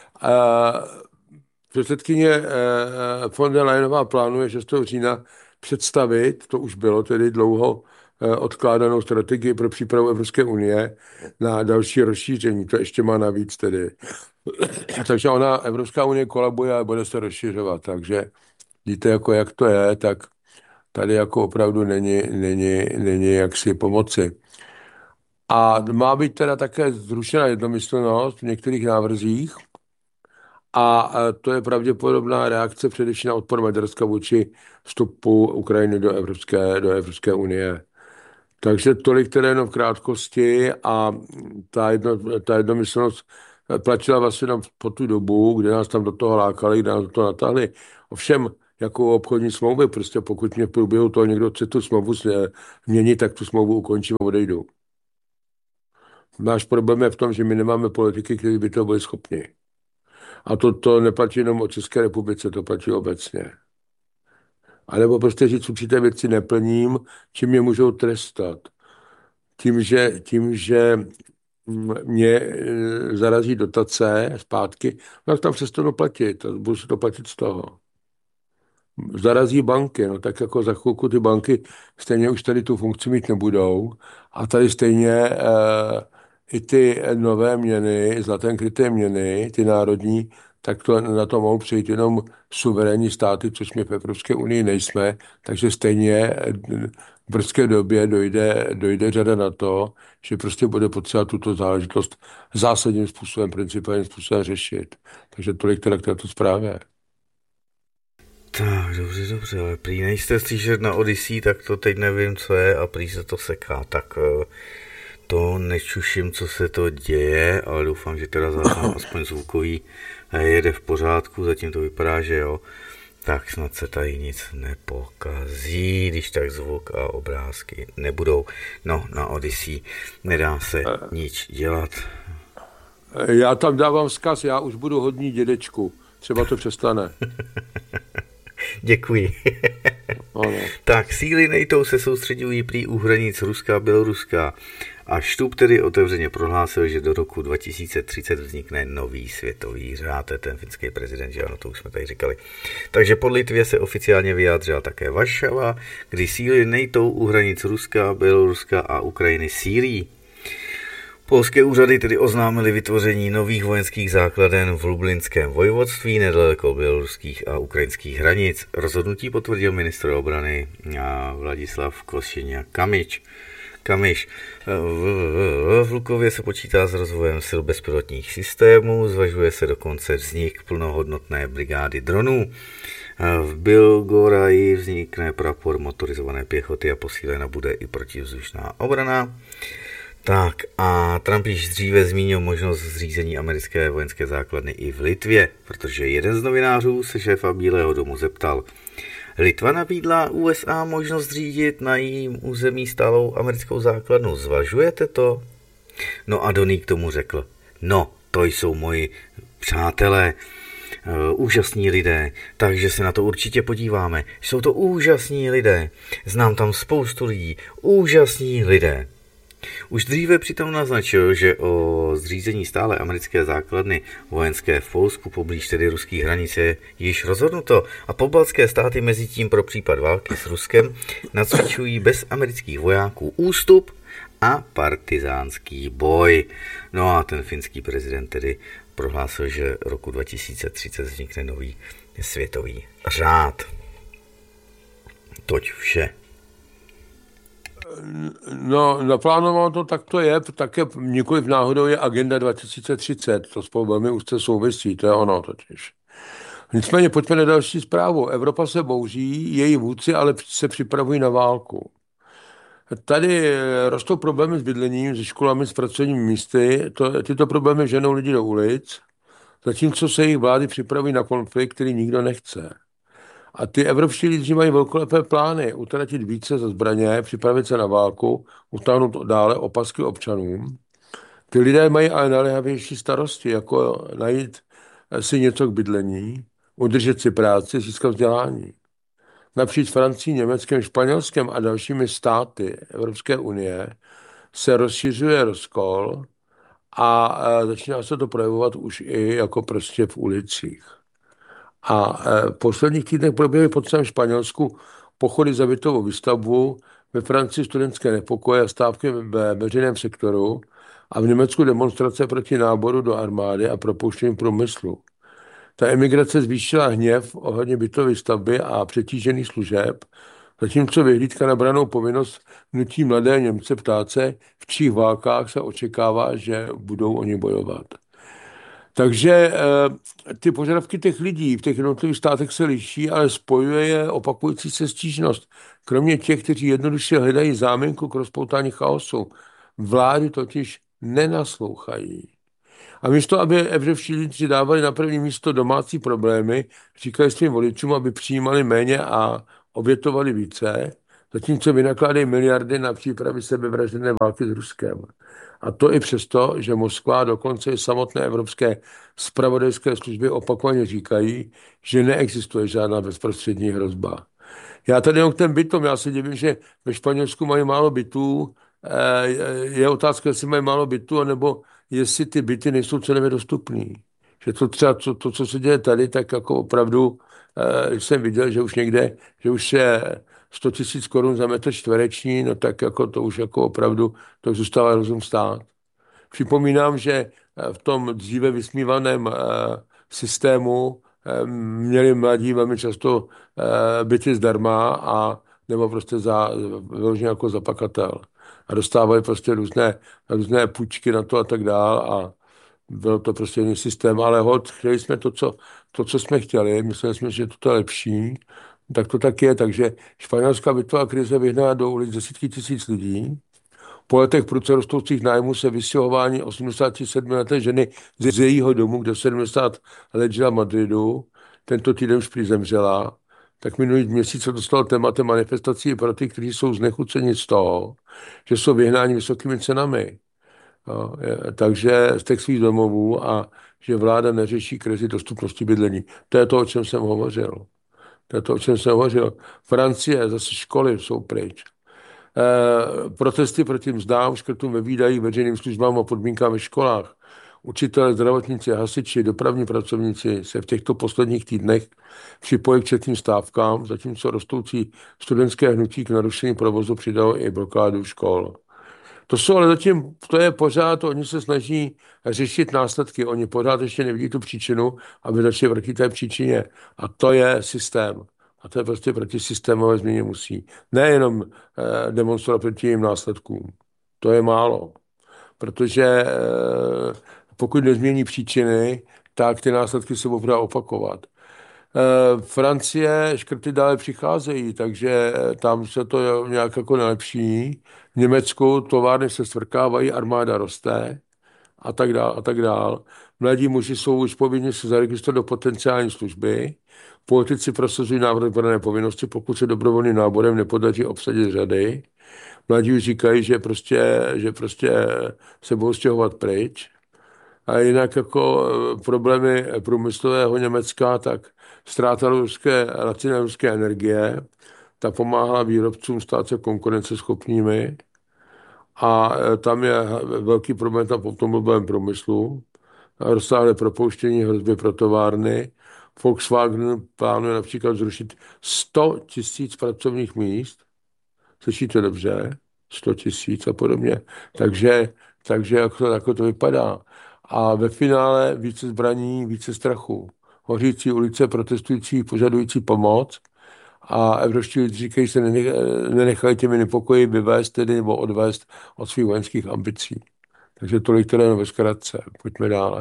Předsedkyně von der Leyenová plánuje šestého října představit, to už bylo tedy dlouho odkládanou strategii pro přípravu Evropské unie na další rozšíření. To ještě má navíc tedy. Takže ona, Evropská unie kolabuje a bude se rozšiřovat. Takže víte, jako jak to je, tak tady jako opravdu není, není, není jaksi pomoci. A má být teda také zrušena jednomyslnost v některých návrzích A to je pravděpodobná reakce především na odpor Maďarska vůči vstupu Ukrajiny do Evropské, do Evropské unie. Takže tolik tedy jenom v krátkosti a ta, jedno, ta jednomyslnost platila vlastně jenom po tu dobu, kdy nás tam do toho lákali, kdy nás do toho natáhli. Ovšem, jako obchodní smlouvy, prostě pokud mě v průběhu toho někdo chce tu smlouvu změnit, tak tu smlouvu ukončím a odejdu. Náš problém je v tom, že my nemáme politiky, kteří by to byli schopni. A to, to neplatí jenom o České republice, to platí obecně. A nebo prostě říct, určité věci neplním, čím mě můžou trestat. Tím, že, tím, že mě zarazí dotace zpátky, no tak tam přestanu platit a budu si to platit z toho. Zarazí banky, no tak jako za chvilku ty banky stejně už tady tu funkci mít nebudou a tady stejně e, i ty nové měny, zlaté kryté měny, ty národní, tak to na to mohou přijít jenom suverénní státy, což my v Evropské unii nejsme, takže stejně v brzké době dojde, dojde řada na to, že prostě bude potřeba tuto záležitost zásadním způsobem, principálním způsobem řešit. Takže tolik teda k této zprávě. Tak, dobře, dobře, ale prý nejste slyšet na Odyssey, tak to teď nevím, co je a prý se to seká, tak to nečuším, co se to děje, ale doufám, že teda záznam aspoň zvukový jede v pořádku, zatím to vypadá, že jo, tak snad se tady nic nepokazí, když tak zvuk a obrázky nebudou. No, na Odyssey nedá se nic dělat. Já tam dávám vzkaz, já už budu hodný dědečku, třeba to přestane. Děkuji. Tak, síly NATO se soustředují prý u hranic Ruska a Běloruska a Štub tedy otevřeně prohlásil, že do roku dva tisíce třicet vznikne nový světový řád. To je ten finský prezident, že ano, to už jsme tady říkali. Takže po Litvě se oficiálně vyjádřila také Varšava, kdy síly NATO u hranic Ruska, Běloruska a Ukrajiny sílí. Polské úřady tedy oznámily vytvoření nových vojenských základen v Lublinském vojvodství nedaleko běloruských a ukrajinských hranic. Rozhodnutí potvrdil ministr obrany Vladislav Košeňa-Kamyš. Kamiš. V Lukově se počítá s rozvojem sil bezpilotních systémů, zvažuje se dokonce vznik plnohodnotné brigády dronů. V Bilgoraji vznikne prapor motorizované pěchoty a posílena bude i protivzdušná obrana. Tak a Trump již dříve zmínil možnost zřízení americké vojenské základny i v Litvě, protože jeden z novinářů se šéfa Bílého domu zeptal, Litva nabídla U S A možnost zřídit na jejím území stálou americkou základnu. Zvažujete to? No a Donny k tomu řekl, no, to jsou moji přátelé, uh, úžasní lidé, takže se na to určitě podíváme. Jsou to úžasní lidé, znám tam spoustu lidí, úžasní lidé. Už dříve přitom naznačil, že o zřízení stále americké základny vojenské v Polsku poblíž tedy ruských hranic je již rozhodnuto a pobaltské státy mezi tím pro případ války s Ruskem nacvičují bez amerických vojáků ústup a partizánský boj. No a ten finský prezident tedy prohlásil, že roku dva tisíce třicet vznikne nový světový řád. Toť vše. No, naplánováno to tak to je, také nikoliv náhodou je agenda dva tisíce třicet, to spolu velmi úzce souvisí, to je ono totiž. Nicméně pojďme na další zprávu. Evropa se bouří, její vůdci ale se připravují na válku. Tady rostou problémy s bydlením, se školami, s pracovními místy, to, tyto problémy ženou lidi do ulic, zatímco se jejich vlády připravují na konflikt, který nikdo nechce. A ty evropští lídři mají velkolepé plány utratit více za zbraně, připravit se na válku, utáhnout dále opasky občanům. Ty lidé mají ale naléhavější starosti, jako najít si něco k bydlení, udržet si práci, získat vzdělání. Napříč Francií, Německem, Španělskem a dalšími státy Evropské unie se rozšiřuje rozkol a začíná se to projevovat už i jako prostě v ulicích. A v posledních týdnech proběhly po celém Španělsku pochody za bytovou výstavbu, ve Francii studentské nepokoje a stávky ve veřejném sektoru a v Německu demonstrace proti náboru do armády a propouštění průmyslu. Ta emigrace zvýšila hněv ohledně bytové stavby a přetížených služeb, zatímco vyhlídka na brannou povinnost nutí mladé Němce ptát se, v čích válkách se očekává, že budou oni bojovat. Takže ty požadavky těch lidí v těch jednotlivých státech se liší, ale spojuje je opakující se stížnost. Kromě těch, kteří jednoduše hledají záminku k rozpoutání chaosu, vlády totiž nenaslouchají. A místo, aby evropští lídři dávali na první místo domácí problémy, říkají svým voličům, aby přijímali méně a obětovali více, zatímco vynakládají miliardy na přípravy sebevražedné války s Ruskem. A to i přesto, že Moskva, dokonce i samotné evropské zpravodajské služby opakovaně říkají, že neexistuje žádná bezprostřední hrozba. Já tady jenom k těm bytům, já se divím, že ve Španělsku mají málo bytů. Je otázka, jestli mají málo bytů, anebo jestli ty byty nejsou cenově dostupný. Že to třeba, to, to, co se děje tady, tak jako opravdu, když jsem viděl, že už někde, že už je sto tisíc korun za metr čtvereční, no tak jako to už jako opravdu, to zůstává rozum stát. Připomínám, že v tom dříve vysmívaném systému měli mladí velmi často byty zdarma a nebo prostě za, vyloženě jako za pakatel. A dostávali prostě různé, různé půjčky na to a tak dál a byl to prostě jiný systém, ale hod, chtěli jsme to, co, to, co jsme chtěli, mysleli jsme, že to je lepší, tak to tak je, takže španělská bytová krize vyhnala do ulic desítky tisíc lidí. Po letech prudce rostoucích nájmů se vystěhování osmdesátisedmileté ženy z jejího domu, kde sedmdesát let žila v Madridu, tento týden už prý zemřela, tak minulý měsíc se dostalo tématem manifestací pro ty, kteří jsou znechuceni z toho, že jsou vyhnáni vysokými cenami. No, je, takže z těch svých domovů a že vláda neřeší krizi dostupnosti bydlení. To je to, o čem jsem hovořil. To je to, o čem jsem hovořil. Francie, zase školy jsou pryč. E, protesty proti mzdám, škrtům ve výdajích, veřejným službám a podmínkám ve školách. Učitelé, zdravotníci, hasiči, dopravní pracovníci se v těchto posledních týdnech připojí k četným stávkám, zatímco rostoucí studentské hnutí k narušení provozu přidalo i blokádu škol. To jsou ale zatím, to je pořád, oni se snaží řešit následky, oni pořád ještě nevidí tu příčinu, aby začali proti té příčině. A to je systém. A to je prostě proti systémové změně musí. Nejenom eh, demonstrovat proti jejím následkům. To je málo. Protože eh, pokud nezmění příčiny, tak ty následky se budou opakovat. E, Francie, škrty dále přicházejí, takže tam se to nějak jako nelepší. V Německu továrny se stvrkávají, armáda roste a tak dál a tak dál. Mladí muži jsou už povinni se zaregistrovat do potenciální služby. Politici prosazují návrh branné povinnosti, pokud se dobrovolným náborem nepodaří obsadit řady. Mladí už říkají, že prostě, že prostě se budou stěhovat pryč. A jinak jako problémy průmyslového Německa, tak ztráta ruské, laciné ruské energie, ta pomáhá výrobcům stát se konkurenceschopnými a tam je velký problém tam v automobilovém průmyslu, rozsáhlé propouštění, hrozby pro továrny. Volkswagen plánuje například zrušit sto tisíc pracovních míst, slyšíte dobře, sto tisíc a podobně, takže, takže jak to, jako to vypadá. A ve finále více zbraní, více strachu. Hořící ulice, protestující, požadující pomoc a evropští lidé říkají, že se nenechají těmi nepokoji vyvést tedy nebo odvést od svých vojenských ambicí. Takže tolik teda ve zkratce. Pojďme dále.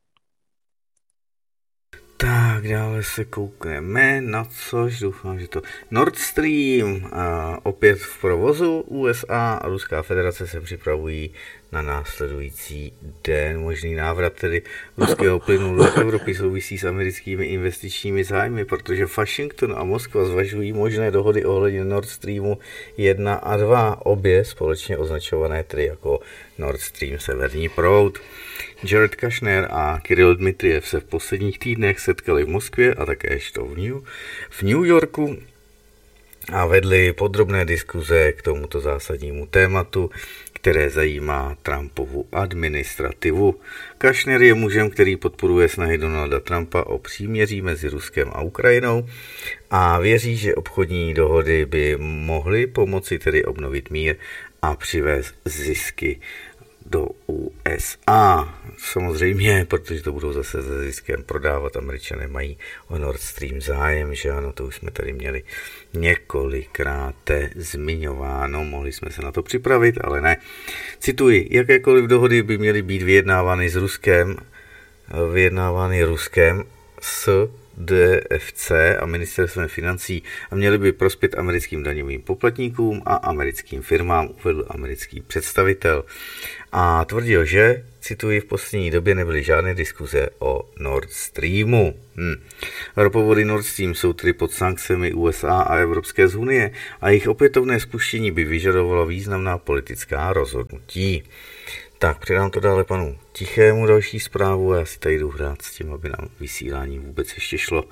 Tak, dále se koukneme na což, doufám, že to Nord Stream a opět v provozu. U S A a Ruská federace se připravují na následující den. Možný návrat tedy ruského plynu do Evropy souvisí s americkými investičními zájmy, protože Washington a Moskva zvažují možné dohody ohledně Nord Streamu jedna a dva, obě společně označované tedy jako Nord Stream severní proud. Jared Kushner a Kirill Dmitriev se v posledních týdnech setkali v Moskvě a také to v New, v New Yorku a vedli podrobné diskuze k tomuto zásadnímu tématu, které zajímá Trumpovu administrativu. Kushner je mužem, který podporuje snahy Donalda Trumpa o příměří mezi Ruskem a Ukrajinou a věří, že obchodní dohody by mohly pomoci tedy obnovit mír a přivést zisky do U S A. Samozřejmě, protože to budou zase se ziskem prodávat. Američané mají o Nord Stream zájem, že ano, to už jsme tady měli několikrát zmiňováno, mohli jsme se na to připravit, ale ne. Cituji, jakékoliv dohody by měly být vyjednávány s Ruskem, vyjednávány Ruskem s D F C a ministerstvem financí a měly by prospět americkým daňovým poplatníkům a americkým firmám, uvedl americký představitel. A tvrdil, že, cituji, v poslední době nebyly žádné diskuze o Nord Streamu. Hm. Ropovody Nord Stream jsou tedy pod sankcemi U S A a Evropské unie a jejich opětovné spuštění by vyžadovalo významná politická rozhodnutí. Tak, předám to dále panu Tichému další zprávu a já si tady jdu hrát s tím, aby nám vysílání vůbec ještě šlo.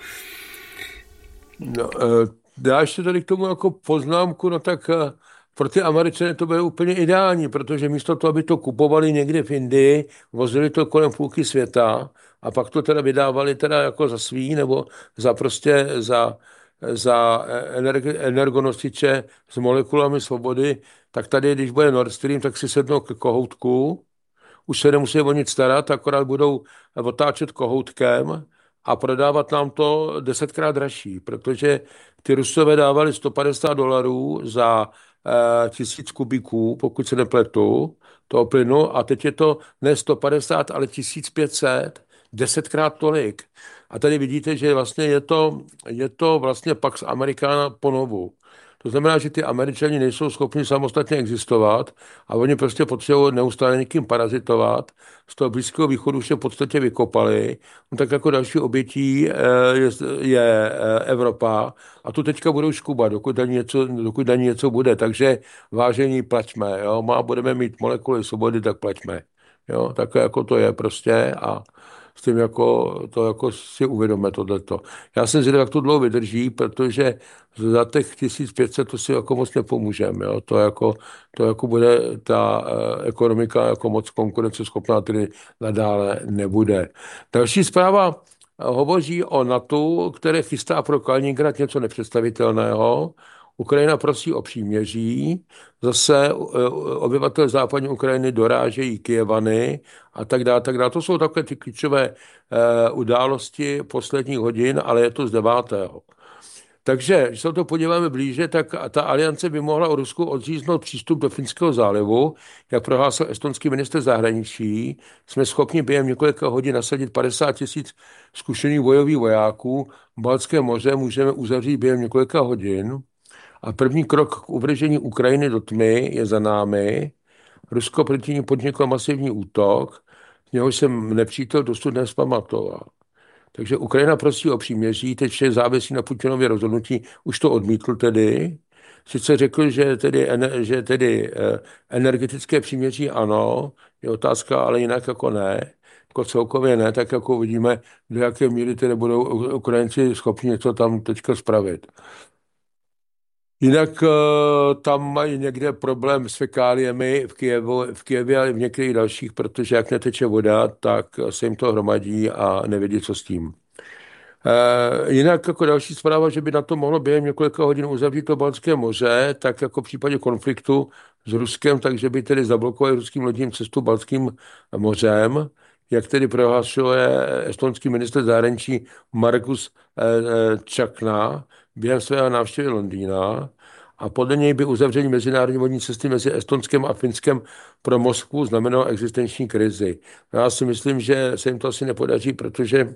No, dá ještě tady k tomu jako poznámku, no tak pro ty Američany to bude úplně ideální, protože místo toho, aby to kupovali někde v Indii, vozili to kolem půlky světa a pak to teda vydávali teda jako za svý nebo za prostě za, za energonosiče s molekulami svobody, tak tady, když bude Nord Stream, tak si sednou k kohoutku, už se nemusí o nic starat, akorát budou otáčet kohoutkem a prodávat nám to desetkrát dražší, protože ty Rusové dávali sto padesát dolarů za eh, tisíc kubíků, pokud se nepletu, toho plynu a teď je to ne sto padesát, ale tisíc pět set, desetkrát tolik. A tady vidíte, že vlastně je to, je to vlastně Pax Americana ponovu. To znamená, že ty Američani nejsou schopni samostatně existovat a oni prostě potřebují neustále někým parazitovat. Z toho Blízkého východu už je v podstatě vykopali. No tak jako další obětí je, je Evropa a tu teďka budou škubat, dokud daní něco, dokud daní něco bude. Takže vážení, plaťme. Jo? Má budeme mít molekuly svobody, tak plaťme. Jo? Tak jako to je prostě a s tím jako, to jako si uvědomíme tohleto. Já jsem zvědavý, jak to dlouho vydrží, protože za těch tisíc pět set to si jako moc nepomůžeme. Jo? To, jako, to jako bude ta eh, ekonomika jako moc konkurenceschopná, tedy nadále nebude. Další zpráva hovoří o NATO, které chystá pro Kaliningrad něco nepředstavitelného. Ukrajina prosí o příměří, zase obyvatel západní Ukrajiny dorážejí Kyjevany a tak dále, tak dále. To jsou takové ty klíčové uh, události posledních hodin, ale je to z devátého. Takže, když se to podíváme blíže, tak ta aliance by mohla o Rusku odříznout přístup do Finského zálivu. Jak prohlásil estonský ministr zahraničí, jsme schopni během několika hodin nasadit padesát tisíc zkušených bojových vojáků. Baltské moře můžeme uzavřít během několika hodin. A první krok k uvržení Ukrajiny do tmy je za námi. Rusko proti ní podniklo masivní útok, z něhož jsem nepřítel dosud nevzpamatoval. Takže Ukrajina prosí o příměří, teď vše závisí na Putinově rozhodnutí, už to odmítl tedy. Sice řekl, že tedy, že tedy energetické příměří ano, je otázka, ale jinak jako ne. Jako celkově ne, tak jako vidíme, do jaké míry tedy budou Ukrajinci schopni něco tam teďka spravit. Jinak tam mají někde problém s fekáliemi v Kyjevu, v Kyjevě, ale v některých dalších, protože jak neteče voda, tak se jim to hromadí a nevědí, co s tím. Jinak jako další zpráva, že by na to mohlo během několika hodin uzavřít to Baltské moře, tak jako v případě konfliktu s Ruskem, takže by tedy zablokovali ruským lodím cestu Baltským mořem, jak tedy prohlášuje estonský ministr zahraničí Margus Čakna během svého návštěvy Londýna a podle něj by uzavření mezinárodní vodní cesty mezi Estonskem a Finskem pro Moskvu znamenalo existenční krizi. Já si myslím, že se jim to asi nepodaří, protože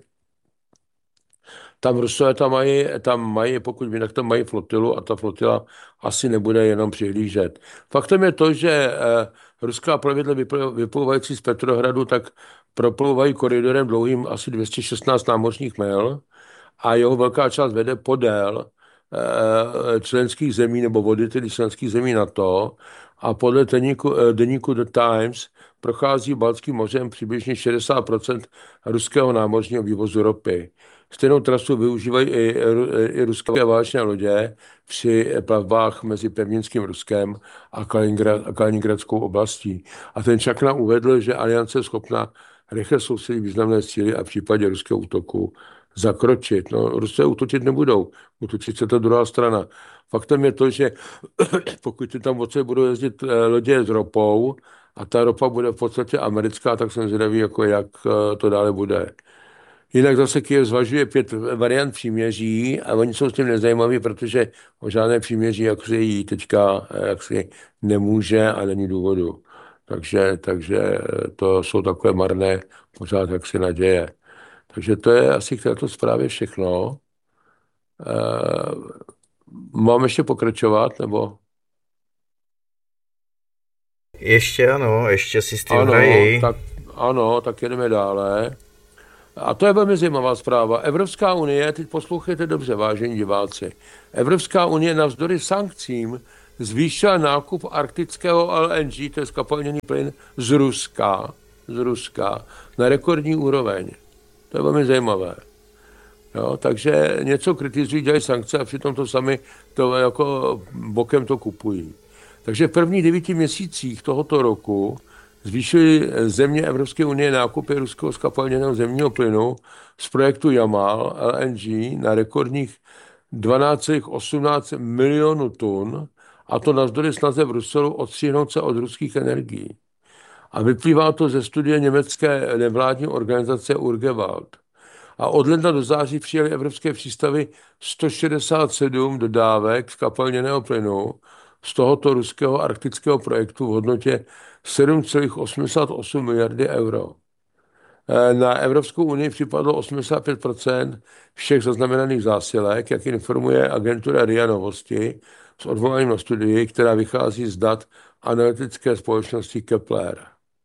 tam Rusové tam mají, tam mají, pokud vím, tak tam mají flotilu a ta flotila asi nebude jenom přihlížet. Faktem je to, že eh, ruská plavidla vyplouvající z Petrohradu tak proplouvají koridorem dlouhým asi dvě stě šestnáct námořních mil a jeho velká část vede podél eh, členských zemí nebo vody tedy členských zemí NATO a podle deníku, eh, deníku The Times prochází Baltským mořem přibližně šedesát procent ruského námořního vývozu ropy. Stejnou trasu využívají i, i ruské válečné lodě při plavbách mezi pevninským Ruskem a, Kaliningrad, a Kaliningradskou oblastí. A ten Čakna uvedl, že aliance je schopna rychle soustředit významné síly a v případě ruského útoku zakročit. No, Rusové útočit nebudou, útočit se ta druhá strana. Faktem je to, že pokud tam odsaď budou jezdit lodě s ropou a ta ropa bude v podstatě americká, tak jsem zvědavý, jako jak to dále bude. Jinak zase Kyjev zvažuje pět variant příměří a oni jsou s tím nezajímaví, protože o žádné příměří jak si jí teďka jak si nemůže a není důvodu. Takže, takže to jsou takové marné pořád jaksi naděje. Takže to je asi k této zprávě všechno. E, mám ještě pokračovat, nebo? Ještě ano, ještě si s tím Ano, hrají. tak, ano, tak jedeme dále. A to je velmi zajímavá zpráva. Evropská unie, teď poslouchejte dobře, vážení diváci, Evropská unie navzdory sankcím zvýšila nákup arktického L N G, to je skapalněný plyn, z Ruska, z Ruska na rekordní úroveň. To je velmi zajímavé. Jo, takže něco kritizují, dělají sankce a přitom to sami to jako bokem to kupují. Takže v prvních devíti měsících tohoto roku zvýšily země Evropské unie nákupy ruského skapalněného zemního plynu z projektu Jamal L N G na rekordních dvanáct celá osmnáct milionů tun, a to navzdory snaze v Bruselu odstřihnout se od ruských energií. A vyplývá to ze studie německé nevládní organizace Urgewald. A od ledna do září přijali evropské přístavy sto šedesát sedm dodávek skapalněného plynu z tohoto ruského arktického projektu v hodnotě sedm celá osmdesát osm miliardy euro. Na Evropskou unii připadlo osmdesát pět procent všech zaznamenaných zásilek, jak informuje agentura R I A Novosti s odvoláním na studii, která vychází z dat analytické společnosti Kepler.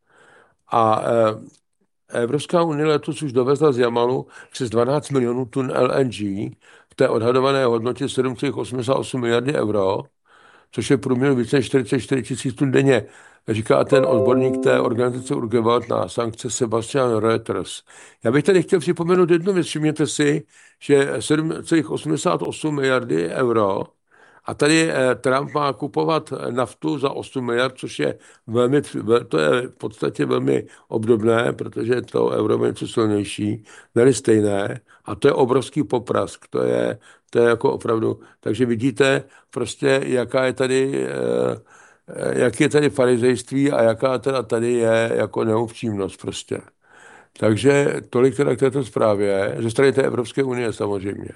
A Evropská unie letos už dovezla z Jamalu přes dvanáct milionů tun L N G v té odhadované hodnotě sedm celá osmdesát osm miliardy euro, což je průměr více než čtyřicet čtyři tisíc tun denně, říká ten odborník té organizace Urgewald na sankce Sebastian Reuters. Já bych tady chtěl připomenout jednu věc. Všimněte si, že sedm celá osmdesát osm miliardy euro a tady Trump má kupovat naftu za osm miliard, což je velmi, to je v podstatě velmi obdobné, protože to euro je něco silnější, ne stejné, a to je obrovský poprask, to je, to je jako opravdu, takže vidíte prostě, jaká je tady, jak je tady farizejství a jaká teda tady je jako neupřímnost prostě. Takže tolik teda k této zprávě, ze strany té Evropské unie samozřejmě.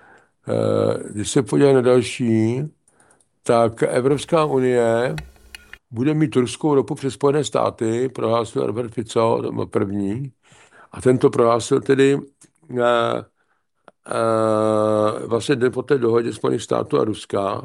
Když se podívá na další, tak Evropská unie bude mít ruskou ropu přes Spojené státy, prohlásil Robert Fico, to byl první, a tento prohlásil tedy uh, uh, vlastně den po té dohodě Spojených států a Ruska uh,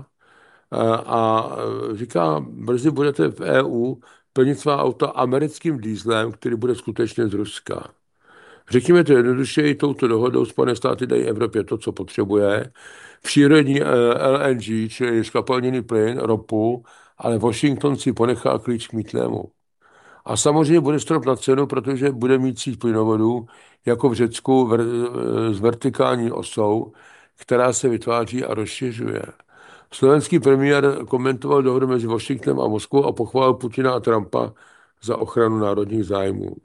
a říká, brzy budete v E U plnit svá auta americkým dýzlem, který bude skutečně z Ruska. Řekněme to jednodušeji, touto dohodou Spojené státy dají Evropě to, co potřebuje, přírodní L N G, čili skapalněný plyn, ropu, ale Washington si ponechá klíč k mýtnému. A samozřejmě bude strop na cenu, protože bude mít síť plynovodů, jako v Řecku, s vertikální osou, která se vytváří a rozšiřuje. Slovenský premiér komentoval dohodu mezi Washingtonem a Moskvou a pochválil Putina a Trumpa za ochranu národních zájmů.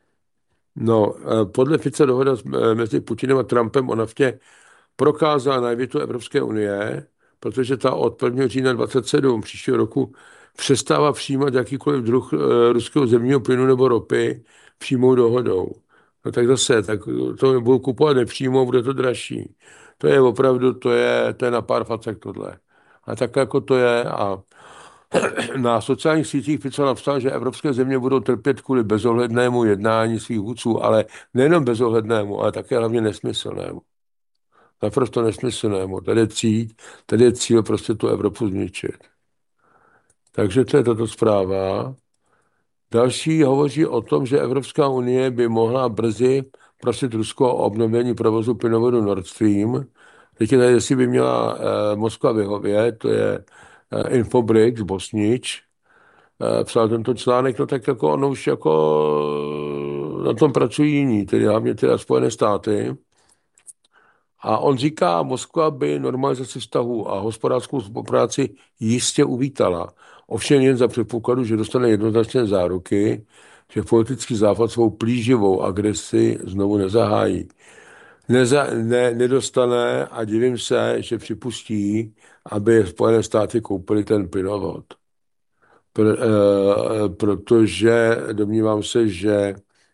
No, podle Fica dohoda mezi Putinem a Trumpem o naftě prokázala návětu Evropské unie, protože ta od prvního října dvacet sedm příštího roku přestává přijímat jakýkoliv druh ruského zemního plynu nebo ropy přímou dohodou. No tak zase, tak to budou kupovat nepřímo, bude to dražší. To je opravdu, to je, to je na pár facek tohle. A tak jako to je a na sociálních sítích Fico napsal, že evropské země budou trpět kvůli bezohlednému jednání svých vůdců, ale nejenom bezohlednému, ale také hlavně nesmyslnému. Naprosto nesmyslnému. Tady je cíl, tady je cíl prostě tu Evropu zničit. Takže to je tato zpráva. Další hovoří o tom, že Evropská unie by mohla brzy prosit Rusko o obnovení provozu plynovodu Nord Stream. Teď je tady, jestli by měla eh, Moskva vyhovět, to je eh, Infobrix, Bosnič, eh, psal tento článek, no tak jako ono už jako na tom pracují jiní, tedy hlavně teda Spojené státy. A on říká, Moskva by normalizaci vztahů a hospodářskou spolupráci jistě uvítala. Ovšem jen za předpokladu, že dostane jednoznačné záruky, že politický západ svou plíživou agresi znovu nezahájí. Neza, ne, nedostane a divím se, že připustí, aby Spojené státy koupily ten plynovod. Pr, e, protože domnívám se, že e,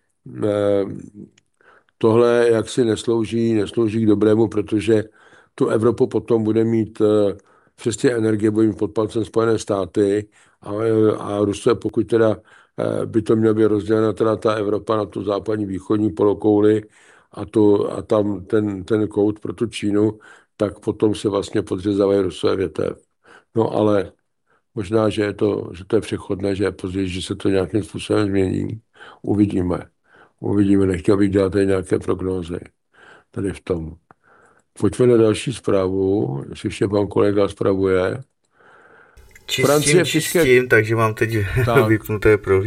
tohle jaksi neslouží, neslouží k dobrému, protože tu Evropu potom bude mít přes ty energie, bude mít pod palcem Spojené státy A, a Rusko, pokud teda by to mělo být rozdělena teda ta Evropa na tu západní východní polokouli a, tu, a tam ten, ten kout pro tu Čínu, tak potom se vlastně podřezávají Rusové větev. No ale možná, že je to, že to je přechodné, že je později, že se to nějakým způsobem změní. Uvidíme. Uvidíme, nechtěl bych dělat tady nějaké prognózy tady v tom. Pojďme na další zprávu, jestli ještě pan kolega zpravuje. Čistím, čistím, takže mám teď vypnuté prohlížení.